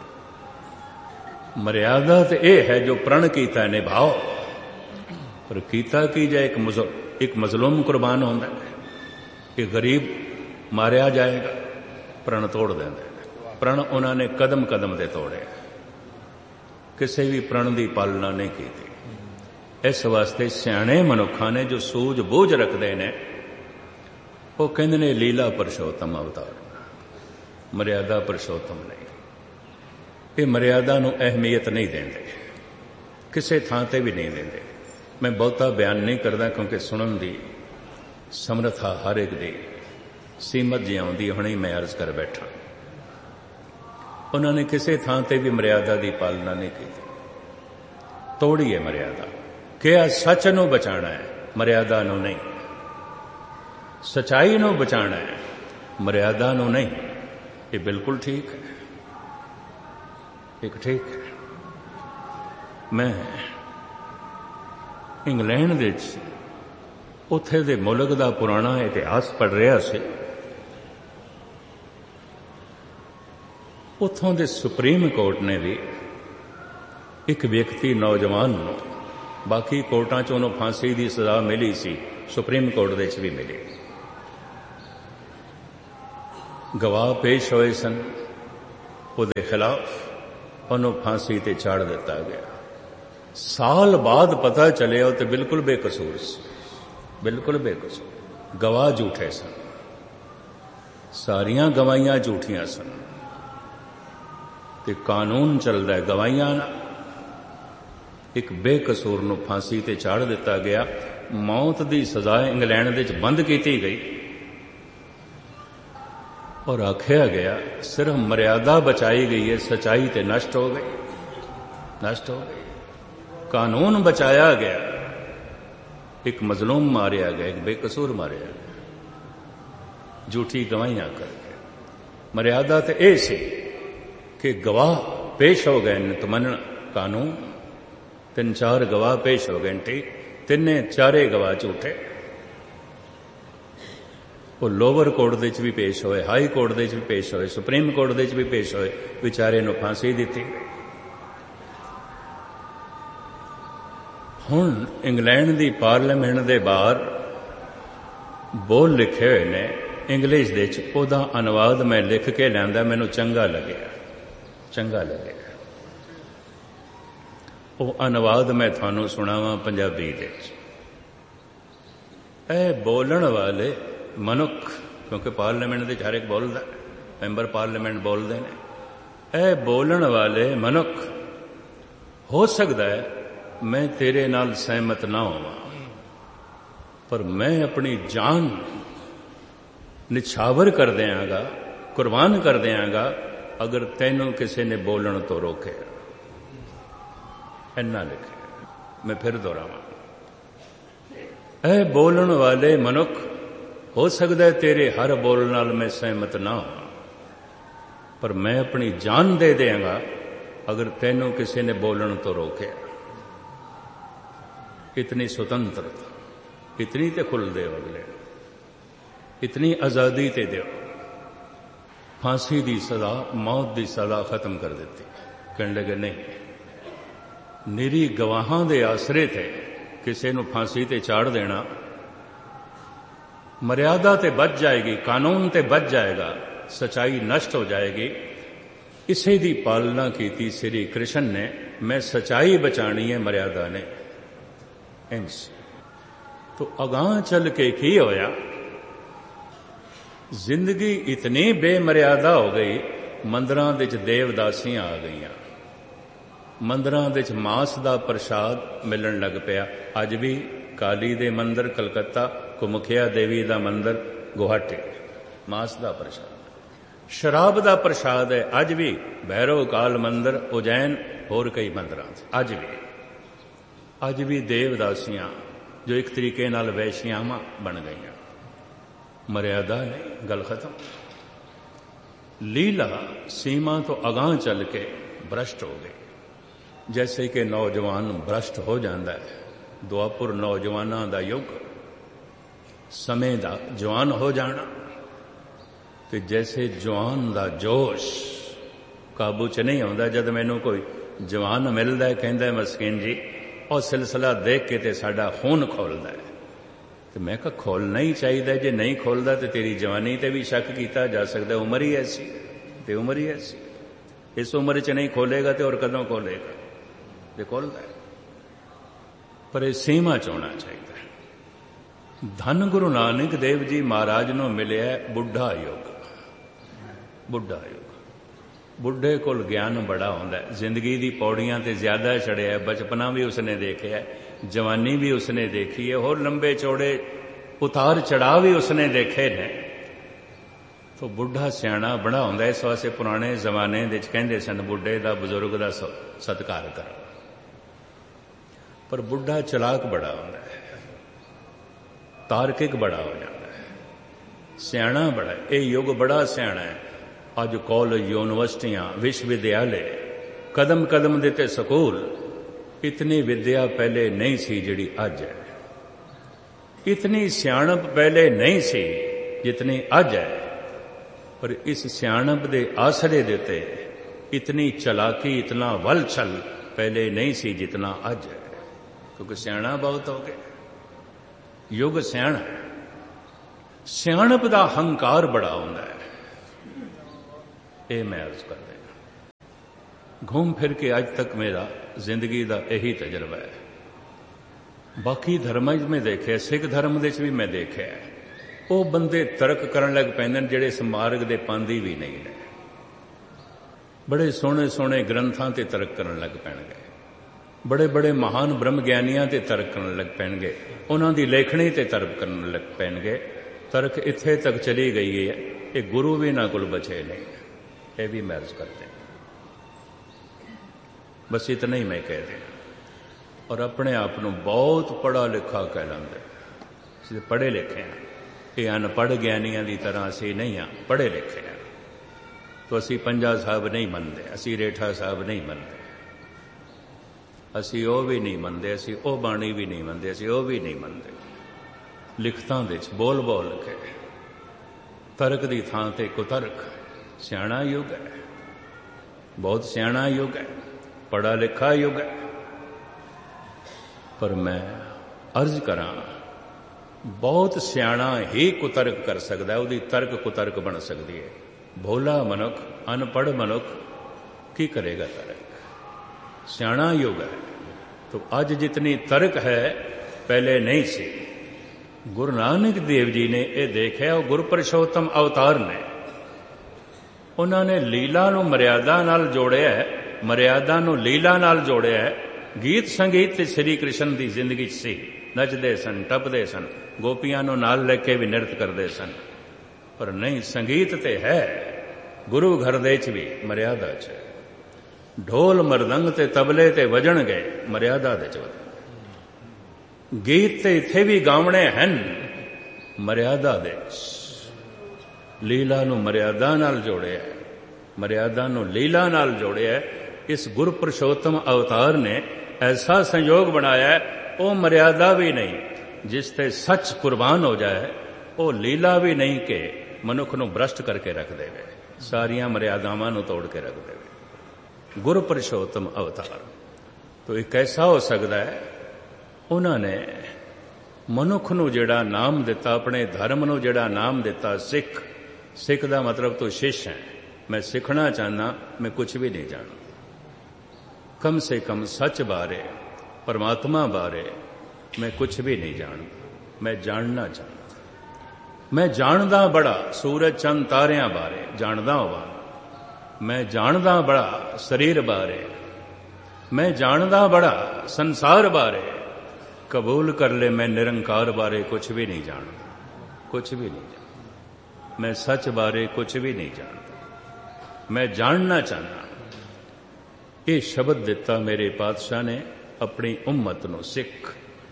मर्यादा तो ये है जो प्रण कीता निभाओ, पर कीता की जाए एक मजलूम कुर्बान होंदा है, एक गरीब मारिया जाएगा, प्रण तोड़ देंगे। प्रण उन्होंने कदम कदम ते तोड़े, किसी भी प्रण की पालना नहीं की थी। इस वास्ते सियाणे मनुखा ने जो सूझ बूझ रखते हैं वो कहते ने लीला पुरुषोत्तम अवतार, मर्यादा पुरुषोत्तम नहीं। ये मर्यादा नूं अहमियत नहीं देंदे, किसी थां ते भी नहीं देंदे। मैं बहुता बयान नहीं करता क्योंकि सुनन की समर्था हर एक दी सीमत जी आउंदी, हुणे मैं अर्ज कर बैठा। उन्होंने किसी थां ते भी मर्यादा की पालना नहीं की, तोड़ी है मर्यादा। क्या सच नूं बचाना है, मर्यादा नूं नहीं। सच्चाई नूं बचाना है, मर्यादा नूं नहीं। ये बिल्कुल ठीक है, एक ठीक है। मैं इंग्लैंड दे उत्थे दे मुल्क दा पुराना इतिहास पढ़ रहा सी। उत्थों दे सुप्रीम कोर्ट ने भी एक व्यक्ति नौजवान नूं, बाकी कोर्टां च उन्होंने फांसी की सजा मिली सी, ਸੁਪਰੀਮ ਕੋਰਟ ਦੇ ਵਿੱਚ ਵੀ ਮਿਲੀ। ਗਵਾਹ ਪੇਸ਼ ਹੋਏ ਸਨ, ਉਹਦੇ ਖਿਲਾਫ ਉਹਨੂੰ ਫਾਂਸੀ ਤੇ ਚਾੜ ਦਿੱਤਾ ਗਿਆ। ਸਾਲ ਬਾਅਦ ਪਤਾ ਚੱਲਿਆ ਉਹ ਤੇ ਬਿਲਕੁਲ ਬੇਕਸੂਰ ਸੀ, ਬਿਲਕੁਲ ਬੇਕਸੂਰ। ਗਵਾਹ ਝੂਠੇ ਸਨ, ਸਾਰੀਆਂ ਗਵਾਹੀਆਂ ਝੂਠੀਆਂ ਸਨ ਤੇ ਕਾਨੂੰਨ ਚੱਲਦਾ ਗਵਾਹੀਆਂ ਨਾਲ। ਇੱਕ ਬੇਕਸੂਰ ਨੂੰ ਫਾਂਸੀ ਤੇ ਚਾੜ ਦਿੱਤਾ ਗਿਆ। ਮੌਤ ਦੀ ਸਜ਼ਾ ਇੰਗਲੈਂਡ ਦੇ ਵਿੱਚ ਬੰਦ ਕੀਤੀ ਗਈ ਔਰ ਆਖਿਆ ਗਿਆ ਸਿਰਫ ਮਰਿਆਦਾ ਬਚਾਈ ਗਈ ਹੈ, ਸਚਾਈ ਤੇ ਨਸ਼ਟ ਹੋ ਗਈ, ਨਸ਼ਟ ਹੋ ਗਈ। ਕਾਨੂੰਨ ਬਚਾਇਆ ਗਿਆ, ਇੱਕ ਮਜ਼ਲੂਮ ਮਾਰਿਆ ਗਿਆ, ਇੱਕ ਬੇਕਸੂਰ ਮਾਰਿਆ ਗਿਆ, ਝੂਠੀ ਗਵਾਹੀਆਂ ਕਰਕੇ। ਮਰਿਆਦਾ ਤੇ ਇਹ ਸੀ ਕਿ ਗਵਾਹ ਪੇਸ਼ ਹੋ ਗਏ ਨੇ, ਤਮੰਨਣ ਕਾਨੂੰਨ 3-4 ਗਵਾਹ ਪੇਸ਼ ਹੋ ਗਏ, ਠੀਕ, 3-4 ਗਵਾਹ ਝੂਠੇ। ਉਹ ਲੋਵਰ ਕੋਰਟ ਦੇ ਵਿੱਚ ਵੀ ਪੇਸ਼ ਹੋਏ, ਹਾਈ ਕੋਰਟ ਦੇ ਵਿੱਚ ਵੀ ਪੇਸ਼ ਹੋਏ, ਸੁਪਰੀਮ ਕੋਰਟ ਦੇ ਵਿੱਚ ਵੀ ਪੇਸ਼ ਹੋਏ, ਵਿਚਾਰੇ ਨੂੰ ਫਾਂਸੀ ਦਿੱਤੀ। ਹੁਣ ਇੰਗਲੈਂਡ ਦੀ ਪਾਰਲੀਮੈਂਟ ਦੇ ਬਾਹਰ ਬੋਲ ਲਿਖੇ ਹੋਏ ਨੇ ਇੰਗਲਿਸ਼ ਦੇ ਵਿੱਚ, ਉਹਦਾ ਅਨੁਵਾਦ ਮੈਂ ਲਿਖ ਕੇ ਲਿਆਂਦਾ, ਮੈਨੂੰ ਚੰਗਾ ਲੱਗਿਆ, ਚੰਗਾ ਲੱਗਿਆ। ਉਹ ਅਨੁਵਾਦ ਮੈਂ ਤੁਹਾਨੂੰ ਸੁਣਾਵਾਂ ਪੰਜਾਬੀ ਦੇ ਵਿੱਚ। ਇਹ ਬੋਲਣ ਵਾਲੇ ਮਨੁੱਖ, ਕਿਉਂਕਿ ਪਾਰਲੀਮੈਂਟ ਦੇ ਹਰ ਇੱਕ ਬੋਲਦਾ, ਮੈਂਬਰ ਪਾਰਲੀਮੈਂਟ ਬੋਲਦੇ ਨੇ, ਇਹ ਬੋਲਣ ਵਾਲੇ ਮਨੁੱਖ, ਹੋ ਸਕਦਾ ਹੈ ਮੈਂ ਤੇਰੇ ਨਾਲ ਸਹਿਮਤ ਨਾ ਹੋਵਾਂ, ਪਰ ਮੈਂ ਆਪਣੀ ਜਾਨ ਨਿਛਾਵਰ ਕਰ ਦਿਆਂਗਾ, ਕੁਰਬਾਨ ਕਰ ਦਿਆਂਗਾ ਅਗਰ ਤੈਨੂੰ ਕਿਸੇ ਨੇ ਬੋਲਣ ਤੋਂ ਰੋਕਿਆ। ਇੰਨਾ ਲਿਖਿਆ, ਮੈਂ ਫਿਰ ਦੁਹਰਾਵਾਂ। ਇਹ ਬੋਲਣ ਵਾਲੇ ਮਨੁੱਖ, ਹੋ ਸਕਦਾ ਹੈ ਤੇਰੇ ਹਰ ਬੋਲ ਨਾਲ ਮੈਂ ਸਹਿਮਤ ਨਾ ਹਾਂ, ਪਰ ਮੈਂ ਆਪਣੀ ਜਾਨ ਦੇ ਦਿਆਂਗਾ ਅਗਰ ਤੈਨੂੰ ਕਿਸੇ ਨੇ ਬੋਲਣ ਤੋਂ ਰੋਕਿਆ। इतनी स्वतंत्रता, इतनी ते खुल दे अगले, इतनी आज़ादी ते दो। फांसी की सजा, मौत की सजा खत्म कर दी। कहने लगे नहीं, निरी गवाहां दे आसरे थे किसी नूं फांसी ते चाड़ देना, मर्यादा ते बच जाएगी, कानून ते बच जाएगा, सच्चाई नष्ट हो जाएगी। इसे दी पालना की थी श्री कृष्ण ने। मैं सच्चाई बचानी है, मर्यादा ने। तो अगां चल के की होया, जिंदगी इतनी बेमर्यादा हो गई, मंदिरां दे च देवदासियां आ गईयां, मंदिरां दे च मांस दा प्रसाद मिलण लग पिया। अज भी काली दे मंदिर कलकत्ता, कुमुखिया देवी दा मंदिर गुवाहाटी, मांस दा प्रसाद। शराब दा प्रसाद है अज भी भैरव काल मंदिर, उज्जैन, होर कई मंदिरां अज भी देवदासियां जो एक तरीके नाल वैश्यावां बन गईयां। मर्यादा नहीं, गल खत्म। लीला सीमा तो अगां चल के भ्रष्ट हो गई, जैसे कि नौजवान भ्रष्ट हो जाता है। दुआपुर नौजवानां दा युग, समय दा जवान हो जाना, ते जैसे जवान दा जोश काबू च नहीं आउंदा। जद मैनूं कोई जवान मिलदा है, कहंदा है मस्कीन जी और सिलसिला देख के ते साडा खून खोलदा है, तो मैं कहा खोलना ही चाहिए। जे नहीं खोलदा तो तेरी जवानी ते भी शक किया जा सकता। उम्र ही ऐसी, ते उम्र ही ऐसी। इस उम्र च नहीं खोलेगा तो और कदों खोलेगा? ते खोलदा है, पर यह सीमा च होना चाहिए। धन गुरु नानक देव जी महाराज नूं मिलिया बुढ़ा युग। बुढ़ा युग, बुढ़े कोल ज्ञान बड़ा होंदा है। जिंदगी दी पौड़ियां ते ज्यादा चढ़िया है, बचपना भी उसने देखा है, जवानी भी उसने देखी है, और लंबे चौड़े उतार चढ़ाव भी उसने देखे ने। तो बुढ़ा सियाणा बड़ा होंदा है। इस वास्ते पुराने जमाने दे कहंदे सन बुढ़े दा, बुजुर्ग दा सत्कार करो। पर बुढ़ा चलाक बड़ा होंदा है, तार्किक बड़ा हो जाता है, सियाणा बड़ा। ये युग बड़ा सियाणा है। अज कॉलेज, यूनिवर्सिटियां, विश्वविद्यालय, कदम कदम देते स्कूल, इतनी विद्या पहले नहीं सी जिहड़ी अज है। इतनी सियाणप पहले नहीं सी जितनी अज है। पर इस सियाणप दे आसरे देते इतनी चलाकी, इतना वल छल पहले नहीं सी जितना अज है, क्योंकि सियाणा बहुत हो गए। युग सियाणा, सियाणप दा हंकार बड़ा हुंदा है। ये मैं अर्ज कर देना। घूम फिर के अज तक मेरा जिंदगी का यही तजर्बा है। बाकी धर्मां में देखे, सिख धर्म दे भी मैं देखे, वो बंदे तर्क करन लग पैंदे ने जिहड़े इस मार्ग दे पांदी भी नहीं ने। बड़े सोहणे सोहणे ग्रंथां ते तर्क करन लग पैणगे, बड़े बड़े महान ब्रह्म ज्ञानियां ते तर्क करन लग पैणगे, उन्हां दी लेखणी ते तर्क करन लग पैणगे। तर्क इत्थे तक चली गई है, ये गुरु भी ना कोल बचे नहीं। ये भी मैं अर्ज करते, बस इतना ही मैं कह देना। और अपने आप को बहुत पढ़ा लिखा कह लेंगे, पढ़े लिखे हैं। ये अनपढ़ ज्ञानियों की तरह असी नहीं हाँ, पढ़े लिखे हैं। तो असी पंजा साहब नहीं मनते, असी रेठा साहब नहीं मनते, असी वो भी नहीं मनते, असी वो बाणी भी नहीं मनते, असी वो भी नहीं मनते। लिखतां दे बोल बोल के तर्क की थां ते कुतर्क। सियाणा युग है, बहुत सियाणा युग है, पढ़ा लिखा युग है। पर मैं अर्ज करा, बहुत सियाणा ही कुतर्क कर सकता है, उसकी तर्क कुतर्क बन सकती है। भोला मनुख, अनपढ़ मनुख की करेगा तर्क? सियाणा युग है। तो आज जितनी तर्क है पहले नहीं सी। गुरु नानक देव जी ने यह देखा, और गुरु पुरुषोत्तम अवतार ने उन्होंने लीला नूं मर्यादा नाल जोड़िया है, मर्यादा नूं लीला नाल जोड़िया है। गीत संगीत ते श्री कृष्ण की जिंदगी सी, नचदे सन, टपदे सन, गोपियां नूं नाल लेके भी नृत्य करते सन। पर नहीं, संगीत ते है गुरु घर दे च भी मर्यादा च। ढोल मरदंग ते तबले ते वजन गए मर्यादा दे च। गीत ते इत्थे भी गावणे हन मर्यादा दे। लीला नूं मर्यादा नाल जोड़िया, मर्यादा नूं लीला नाल जोड़िया। इस गुरु पुरुषोत्तम अवतार ने ऐसा संयोग बनाया है, वो मर्यादा भी नहीं जिसते सच कुर्बान हो जाए, वो लीला भी नहीं कि मनुख नूं भ्रष्ट करके रख देवे, सारियां मर्यादावां नूं तोड़ के रख देवे। गुरु पुरुषोत्तम अवतार तो एक ऐसा हो सकता है, उन्होंने मनुख नूं जिहड़ा नाम दिता, अपने धर्म नूं जिहड़ा नाम दिता सिख। सिख का मतलब तो शिष्य है। मैं सीखना चाहना, मैं कुछ भी नहीं जानता। कम से कम सच बारे, परमात्मा बारे मैं कुछ भी नहीं जानता। मैं जानना चाहता। मैं जानदा बड़ा सूरज चंद तारियां बारे जानदा होवां, मैं जानदा बड़ा शरीर बारे, मैं जानदा बड़ा संसार बारे। कबूल कर ले मैं निरंकार बारे कुछ भी नहीं जानता, कुछ भी नहीं जानता। मैं सच बारे कुछ भी नहीं जानता, मैं जानना चाहना। ये शब्द दिता मेरे पातशाह ने अपनी उम्मत नूं, सिख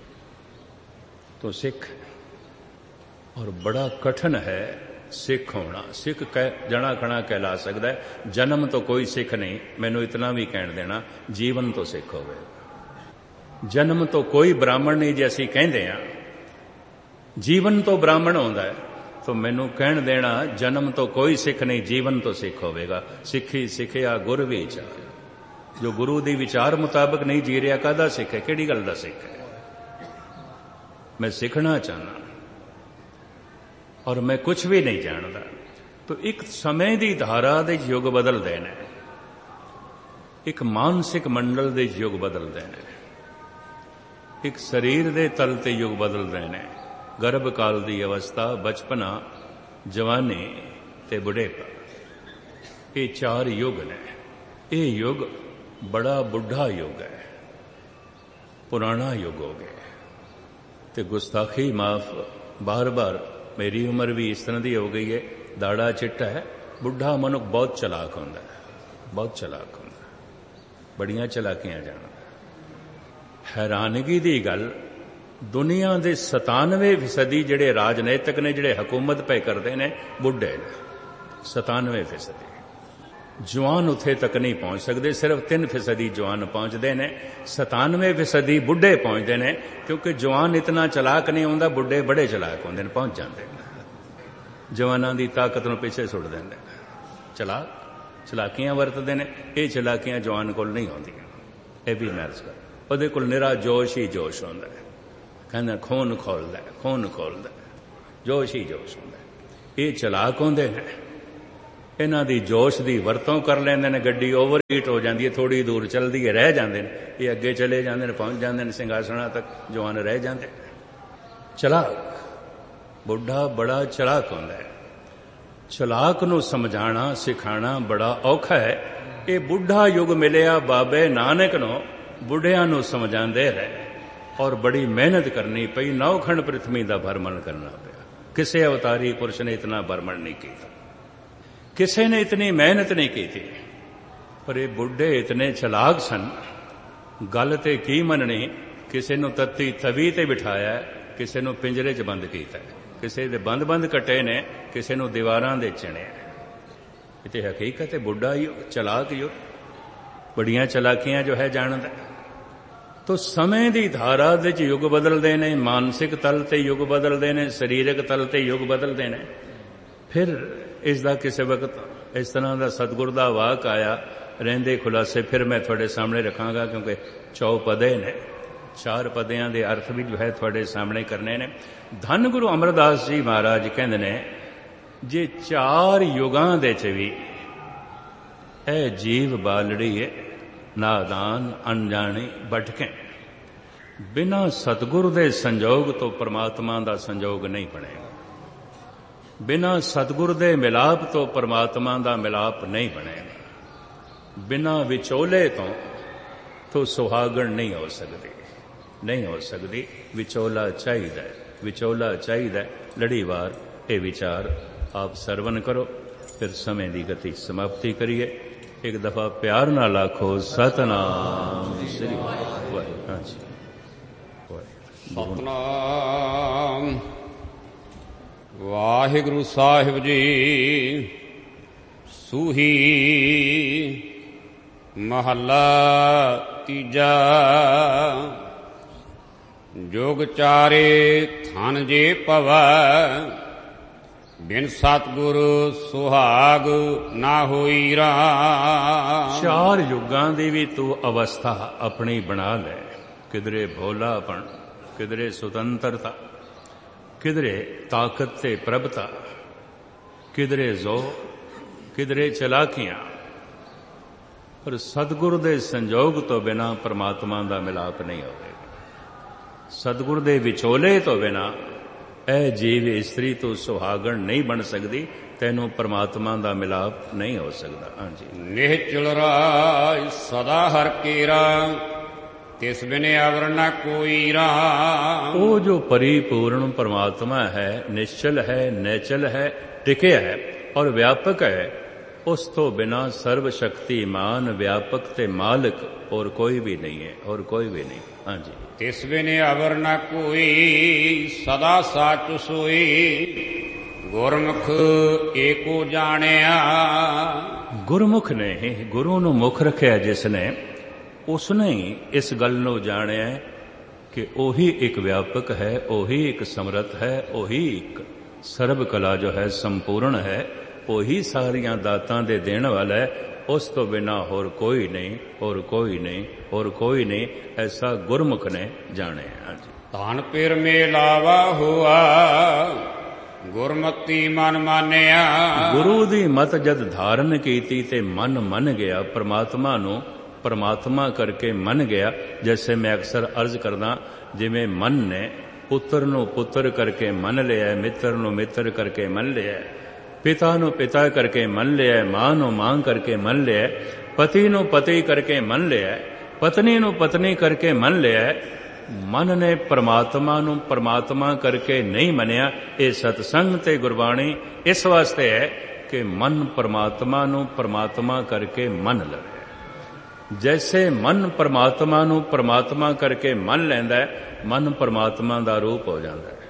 तो सिख। और बड़ा कठिन है सिख होना। सिख जना खना कहला सकता है। जन्म तो कोई सिख नहीं, मैनू इतना भी कहण देना, जीवन तो सिख होवे। जन्म तो कोई ब्राह्मण नहीं, जे असीं कहंदे हां जीवन तो ब्राह्मण होंदा है, तो मैनू कहण देना जन्म तो कोई सिख नहीं, जीवन तो सिख होवेगा। सिखी सिखिया गुर विचार। जो गुरु दी विचार मुताबिक नहीं जी रहा, काहदा सिख है? किहड़ी गल दा सिख है? मैं सीखना चाहना और मैं कुछ भी नहीं जानता। तो एक समय की धारा दे युग बदल देना, एक मानसिक मंडल दे युग बदल देना, एक शरीर दे तल ते युग बदल देना। गर्भ काल की अवस्था, बचपना, जवानी ते बुढ़ेपा, ये चार युग ने। ये युग बड़ा बुढ़ा युग है, पुराना युग हो गया। ते गुस्ताखी माफ, बार बार मेरी उम्र भी इस तरह की हो गई है, दाड़ा चिट्टा है। बुढ़ा मनुख बहुत चलाक होंदा है, बहुत चलाक होंदा, बड़ियां चलाकियां जानदा। हैरानगी की गल, दुनिया के 97% जिहड़े राजनीतिक ने, जिहड़े हुकूमत पे करते हैं, बुढ़े ने। 97%। जवान उत्थे तक नहीं पहुंच सकते, सिर्फ 3% जवान पहुंचते हैं। 97% बुढ़े पहुंचते हैं, क्योंकि जवान इतना चलाक नहीं होंदा, बुढ़े बड़े चलाक होंदे ने, पहुंच जाते हैं। जवानों की ताकत नूं पिछे सुट देंदे, चलाकियां वरतते हैं। ये चलाकियां जवान कोल नहीं होंदियां। यह भी मैर्ज कर, उहदे कोल निरा जोश ही जोश होंदा है। ਕਹਿੰਦਾ ਖੂਨ ਖੋਲਦਾ, ਖੂਨ ਖੋਲਦਾ, ਜੋਸ਼ ਹੀ ਜੋਸ਼ ਹੁੰਦਾ। ਇਹ ਚਲਾਕ ਹੁੰਦੇ ਨੇ, ਇਹਨਾਂ ਦੀ ਜੋਸ਼ ਦੀ ਵਰਤੋਂ ਕਰ ਲੈਂਦੇ ਨੇ। ਗੱਡੀ ਓਵਰਹੀਟ ਹੋ ਜਾਂਦੀ ਹੈ, ਥੋੜ੍ਹੀ ਦੂਰ ਚੱਲਦੀ ਹੈ, ਰਹਿ ਜਾਂਦੇ ਨੇ। ਇਹ ਅੱਗੇ ਚਲੇ ਜਾਂਦੇ ਨੇ, ਪਹੁੰਚ ਜਾਂਦੇ ਨੇ ਸਿੰਘਾਸਣਾ ਤੱਕ, ਜਵਾਨ ਰਹਿ ਜਾਂਦੇ। ਚਲਾਕ ਬੁੱਢਾ ਬੜਾ ਚਲਾਕ ਹੁੰਦਾ ਹੈ। ਚਲਾਕ ਨੂੰ ਸਮਝਾਣਾ ਸਿਖਾਣਾ ਬੜਾ ਔਖਾ ਹੈ। ਇਹ ਬੁੱਢਾ ਯੁੱਗ ਮਿਲਿਆ ਬਾਬੇ ਨਾਨਕ ਨੂੰ, ਬੁੱਢਿਆਂ ਨੂੰ ਸਮਝਾਉਂਦੇ ਰਹੇ ਔਰ ਬੜੀ ਮਿਹਨਤ ਕਰਨੀ ਪਈ। 9 ਖੰਡ ਪ੍ਰਿਥਵੀ ਦਾ ਭਰਮਣ ਕਰਨਾ ਪਿਆ। ਕਿਸੇ ਅਵਤਾਰੀ ਪੁਰਸ਼ ਨੇ ਇਤਨਾ ਭਰਮਣ ਨਹੀਂ ਕੀਤਾ, ਕਿਸੇ ਨੇ ਇਤਨੀ ਮਿਹਨਤ ਨਹੀਂ ਕੀਤੀ। ਪਰ ਇਹ ਬੁੱਢੇ ਇਤਨੇ ਚਲਾਕ ਸਨ, ਗੱਲ ਤੇ ਕੀ ਮੰਨਣੀ। ਕਿਸੇ ਨੂੰ ਤੱਤੀ ਤਵੀ ਤੇ ਬਿਠਾਇਆ, ਕਿਸੇ ਨੂੰ ਪਿੰਜਰੇ 'ਚ ਬੰਦ ਕੀਤਾ, ਕਿਸੇ ਦੇ ਬੰਦ ਕੱਟੇ ਨੇ, ਕਿਸੇ ਨੂੰ ਦੀਵਾਰਾਂ ਦੇ ਚਿਣਿਆ। ਇਹ ਤੇ ਹਕੀਕਤ ਹੈ। ਬੁੱਢਾ ਯੁੱਗ, ਚਲਾਕ ਯੁੱਗ, ਬੜੀਆਂ ਚਲਾਕੀਆਂ ਜੋ ਹੈ ਜਾਣਦਾ। ਤੋ ਸਮੇਂ ਦੀ ਧਾਰਾ ਦੇ 'ਚ ਯੁੱਗ ਬਦਲਦੇ ਨੇ, ਮਾਨਸਿਕ ਤਲ ਤੇ ਯੁੱਗ ਬਦਲਦੇ ਨੇ, ਸਰੀਰਕ ਤਲ ਤੇ ਯੁੱਗ ਬਦਲਦੇ ਨੇ। ਫਿਰ ਇਸ ਦਾ ਕਿਸੇ ਵਕਤ ਇਸ ਤਰ੍ਹਾਂ ਦਾ ਸਤਿਗੁਰ ਦਾ ਵਾਕ ਆਇਆ, ਰਹਿੰਦੇ ਖੁਲਾਸੇ ਫਿਰ ਮੈਂ ਤੁਹਾਡੇ ਸਾਹਮਣੇ ਰੱਖਾਂਗਾ, ਕਿਉਂਕਿ 4 ਪਦੇ ਨੇ, 4 ਪਦਿਆਂ ਦੇ ਅਰਥ ਵੀ ਜੋ ਹੈ ਤੁਹਾਡੇ ਸਾਹਮਣੇ ਕਰਨੇ ਨੇ। ਧੰਨ ਗੁਰੂ ਅਮਰਦਾਸ ਜੀ ਮਹਾਰਾਜ ਕਹਿੰਦੇ ਨੇ, ਜੇ 4 ਯੁਗਾਂ ਦੇ 'ਚ ਵੀ ਇਹ ਜੀਵ ਬਾਲੜੀ ਹੈ, ਨਾਦਾਨ ਅਣਜਾਣੀ ਭਟਕੇ, ਬਿਨਾਂ ਸਤਿਗੁਰ ਦੇ ਸੰਜੋਗ ਤੋਂ ਪਰਮਾਤਮਾ ਦਾ ਸੰਜੋਗ ਨਹੀਂ ਬਣੇਗਾ। ਬਿਨਾਂ ਸਤਿਗੁਰ ਦੇ ਮਿਲਾਪ ਤੋਂ ਪਰਮਾਤਮਾ ਦਾ ਮਿਲਾਪ ਨਹੀਂ ਬਣੇਗਾ। ਬਿਨਾਂ ਵਿਚੋਲੇ ਤੋਂ ਸੁਹਾਗਣ ਨਹੀਂ ਹੋ ਸਕਦੀ, ਨਹੀਂ ਹੋ ਸਕਦੀ। ਵਿਚੋਲਾ ਚਾਹੀਦਾ, ਵਿਚੋਲਾ ਚਾਹੀਦਾ। ਲੜੀਵਾਰ ਇਹ ਵਿਚਾਰ ਆਪ ਸਰਵਨ ਕਰੋ, ਫਿਰ ਸਮੇਂ ਦੀ ਗਤੀ ਸਮਾਪਤੀ ਕਰੀਏ। ਇੱਕ ਦਫਾ ਪਿਆਰ ਨਾਲ ਆਖੋ ਸਤਨਾਮ ਸ੍ਰੀ ਵਾਹਿਗੁਰੂ। ਹਾਂਜੀ, ਸਤਨਾਮ ਵਾਹਿਗੁਰੂ ਸਾਹਿਬ ਜੀ। ਸੂਹੀ ਮਹੱਲਾ ਤੀਜਾ। ਜੋਗ ਚਾਰੇ ਥਨ ਜੇ ਪਵੈ, ਬਿਨ ਸਤਿਗੁਰ ਸੁਹਾਗ ਨਾ ਹੋਈ ਰਾਮ। 4 ਯੁੱਗਾਂ ਦੀ ਵੀ ਤੂੰ ਅਵਸਥਾ ਆਪਣੀ ਬਣਾ ਲੈ। ਕਿਧਰੇ ਭੋਲਾਪਣ, ਕਿਧਰੇ ਸੁਤੰਤਰਤਾ, ਕਿਧਰੇ ਤਾਕਤ ਤੇ ਪ੍ਰਭਤਾ, ਕਿਧਰੇ ਜ਼ੋਰ, ਕਿਧਰੇ ਚਲਾਕੀਆਂ। ਪਰ ਸਤਿਗੁਰ ਦੇ ਸੰਜੋਗ ਤੋਂ ਬਿਨਾਂ ਪਰਮਾਤਮਾ ਦਾ ਮਿਲਾਪ ਨਹੀਂ ਹੋਵੇਗਾ। ਸਤਿਗੁਰ ਦੇ ਵਿਚੋਲੇ ਤੋਂ ਬਿਨਾਂ ਇਹ ਜੀਵ ਇਸਤਰੀ ਤੋਂ ਸੁਹਾਗਣ ਨਹੀਂ ਬਣ ਸਕਦੀ। ਤੈਨੂੰ ਪਰਮਾਤਮਾ ਦਾ ਮਿਲਾਪ ਨਹੀਂ ਹੋ ਸਕਦਾ। ਹਾਂਜੀ। ਨਿਹਚਲ ਰਾਜ ਸਦਾ ਹਰ ਕੇਰਾ, ਤਿਸ ਬਿਨ ਅਵਰ ਨ ਕੋਈ ਰਾਮ। ਉਹ ਜੋ ਪਰਿਪੂਰਨ ਪਰਮਾਤਮਾ ਹੈ, ਨਿਸ਼ਚਲ ਹੈ, ਨੈਚਲ ਹੈ, ਟਿਕਿਆ ਹੈ ਔਰ ਵਿਆਪਕ ਹੈ, ਉਸ ਤੋਂ ਬਿਨਾਂ ਸਰਵ ਸ਼ਕਤੀਮਾਨ, ਵਿਆਪਕ ਤੇ ਮਾਲਕ ਹੋਰ ਕੋਈ ਵੀ ਨਹੀਂ ਹੈ, ਹੋਰ ਕੋਈ ਵੀ ਨਹੀਂ। ਹਾਂਜੀ। ਤਿਸ ਬਿਨ ਅਵਰ ਨ ਕੋਈ, ਸਦਾ ਸਾਚ ਸੋਈ, ਗੁਰਮੁਖ ਏਕੋ ਜਾਣਿਆ। ਗੁਰਮੁਖ ਨੇ, ਗੁਰੂ ਨੂੰ ਮੁਖ ਰੱਖਿਆ ਜਿਸ ਨੇ, ਉਸਨੇ ਹੀ ਇਸ ਗੱਲ ਨੂੰ ਜਾਣਿਆ ਕਿ ਉਹੀ ਇੱਕ ਵਿਆਪਕ ਹੈ, ਉਹੀ ਇੱਕ ਸਮਰੱਥ ਹੈ, ਉਹੀ ਇੱਕ ਸਰਬ ਕਲਾ ਜੋ ਹੈ ਸੰਪੂਰਨ ਹੈ, ਉਹੀ ਸਾਰੀਆਂ ਦਾਤਾਂ ਦੇ ਦੇਣ ਵਾਲਾ ਹੈ। ਉਸ ਤੋਂ ਬਿਨਾਂ ਹੋਰ ਕੋਈ ਨਹੀਂ, ਹੋਰ ਕੋਈ ਨਹੀਂ, ਹੋਰ ਕੋਈ ਨਹੀਂ। ਐਸਾ ਗੁਰਮੁਖ ਨੇ ਜਾਣਿਆ। ਧਨ ਪਿਰ ਮੇਲਾਵਾ ਹੋਆ, ਗੁਰਮਤੀ ਮਨ ਮਾਨਿਆ। ਗੁਰੂ ਦੀ ਮਤ ਜਦ ਧਾਰਨ ਕੀਤੀ ਤੇ ਮਨ ਮੰਨ ਗਿਆ, ਪਰਮਾਤਮਾ ਨੂੰ ਪਰਮਾਤਮਾ ਕਰਕੇ ਮੰਨ ਗਿਆ। ਜੈਸੇ ਮੈਂ ਅਕਸਰ ਅਰਜ਼ ਕਰਦਾ, ਜਿਵੇਂ ਮਨ ਨੇ ਪੁੱਤਰ ਨੂੰ ਪੁੱਤਰ ਕਰਕੇ ਮੰਨ ਲਿਆ, ਮਿੱਤਰ ਨੂੰ ਮਿੱਤਰ ਕਰਕੇ ਮੰਨ ਲਿਆ, ਪਿਤਾ ਨੂੰ ਪਿਤਾ ਕਰਕੇ ਮੰਨ ਲਿਆ, ਮਾਂ ਨੂੰ ਮਾਂ ਕਰਕੇ ਮੰਨ ਲਿਆ, ਪਤੀ ਨੂੰ ਪਤੀ ਕਰਕੇ ਮੰਨ ਲਿਆ, ਪਤਨੀ ਨੂੰ ਪਤਨੀ ਕਰਕੇ ਮੰਨ ਲਿਆ। ਮਨ ਨੇ ਪਰਮਾਤਮਾ ਨੂੰ ਪਰਮਾਤਮਾ ਕਰਕੇ ਨਹੀਂ ਮੰਨਿਆ। ਇਹ ਸਤਸੰਗ ਤੇ ਗੁਰਬਾਣੀ ਇਸ ਵਾਸਤੇ ਹੈ ਕਿ ਮਨ ਪਰਮਾਤਮਾ ਨੂੰ ਪਰਮਾਤਮਾ ਕਰਕੇ ਮੰਨ ਲਵੇ। ਜੈਸੇ ਮਨ ਪਰਮਾਤਮਾ ਨੂੰ ਪਰਮਾਤਮਾ ਕਰਕੇ ਮੰਨ ਲੈਂਦਾ ਹੈ, ਮਨ ਪਰਮਾਤਮਾ ਦਾ ਰੂਪ ਹੋ ਜਾਂਦਾ ਹੈ,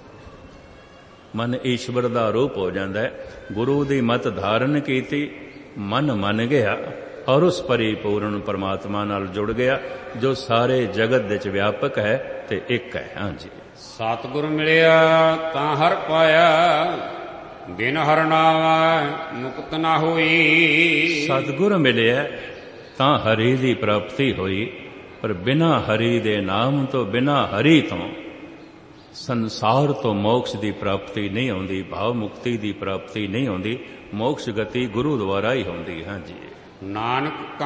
ਮਨ ਈਸ਼ਵਰ ਦਾ ਰੂਪ ਹੋ ਜਾਂਦਾ ਹੈ। ਗੁਰੂ ਦੀ ਮਤ ਧਾਰਨ ਕੀਤੀ, ਮਨ ਮੰਨ ਗਿਆ ਔਰ ਉਸ ਪਰਿਪੂਰਨ ਪਰਮਾਤਮਾ ਨਾਲ ਜੁੜ ਗਿਆ ਜੋ ਸਾਰੇ ਜਗਤ ਵਿੱਚ ਵਿਆਪਕ ਹੈ ਤੇ ਇੱਕ ਹੈ। ਹਾਂਜੀ। ਸਤਿਗੁਰ ਮਿਲਿਆ ਤਾਂ ਹਰ ਪਾਇਆ, ਬਿਨ ਹਰਿ ਨਾਮ ਮੁਕਤ ਨਾ ਹੋਈ। ਸਤਿਗੁਰ ਮਿਲਿਆ ਤਾਂ ਹਰੀ ਦੀ ਪ੍ਰਾਪਤੀ ਹੋਈ, ਪਰ ਬਿਨਾਂ ਹਰੀ ਦੇ ਨਾਮ ਤੋਂ, ਬਿਨਾਂ ਹਰੀ ਤੋਂ ਸੰਸਾਰ ਤੋਂ ਮੋਕਸ਼ ਦੀ ਪ੍ਰਾਪਤੀ ਨਹੀਂ ਆਉਂਦੀ, ਭਾਵ ਮੁਕਤੀ ਦੀ ਪ੍ਰਾਪਤੀ ਨਹੀਂ ਆਉਂਦੀ। ਮੋਕਸ਼ ਗਤੀ ਗੁਰੂ ਦੁਆਰਾ ਹੀ ਹੁੰਦੀ। ਹਾਂਜੀ, ਨਾਨਕ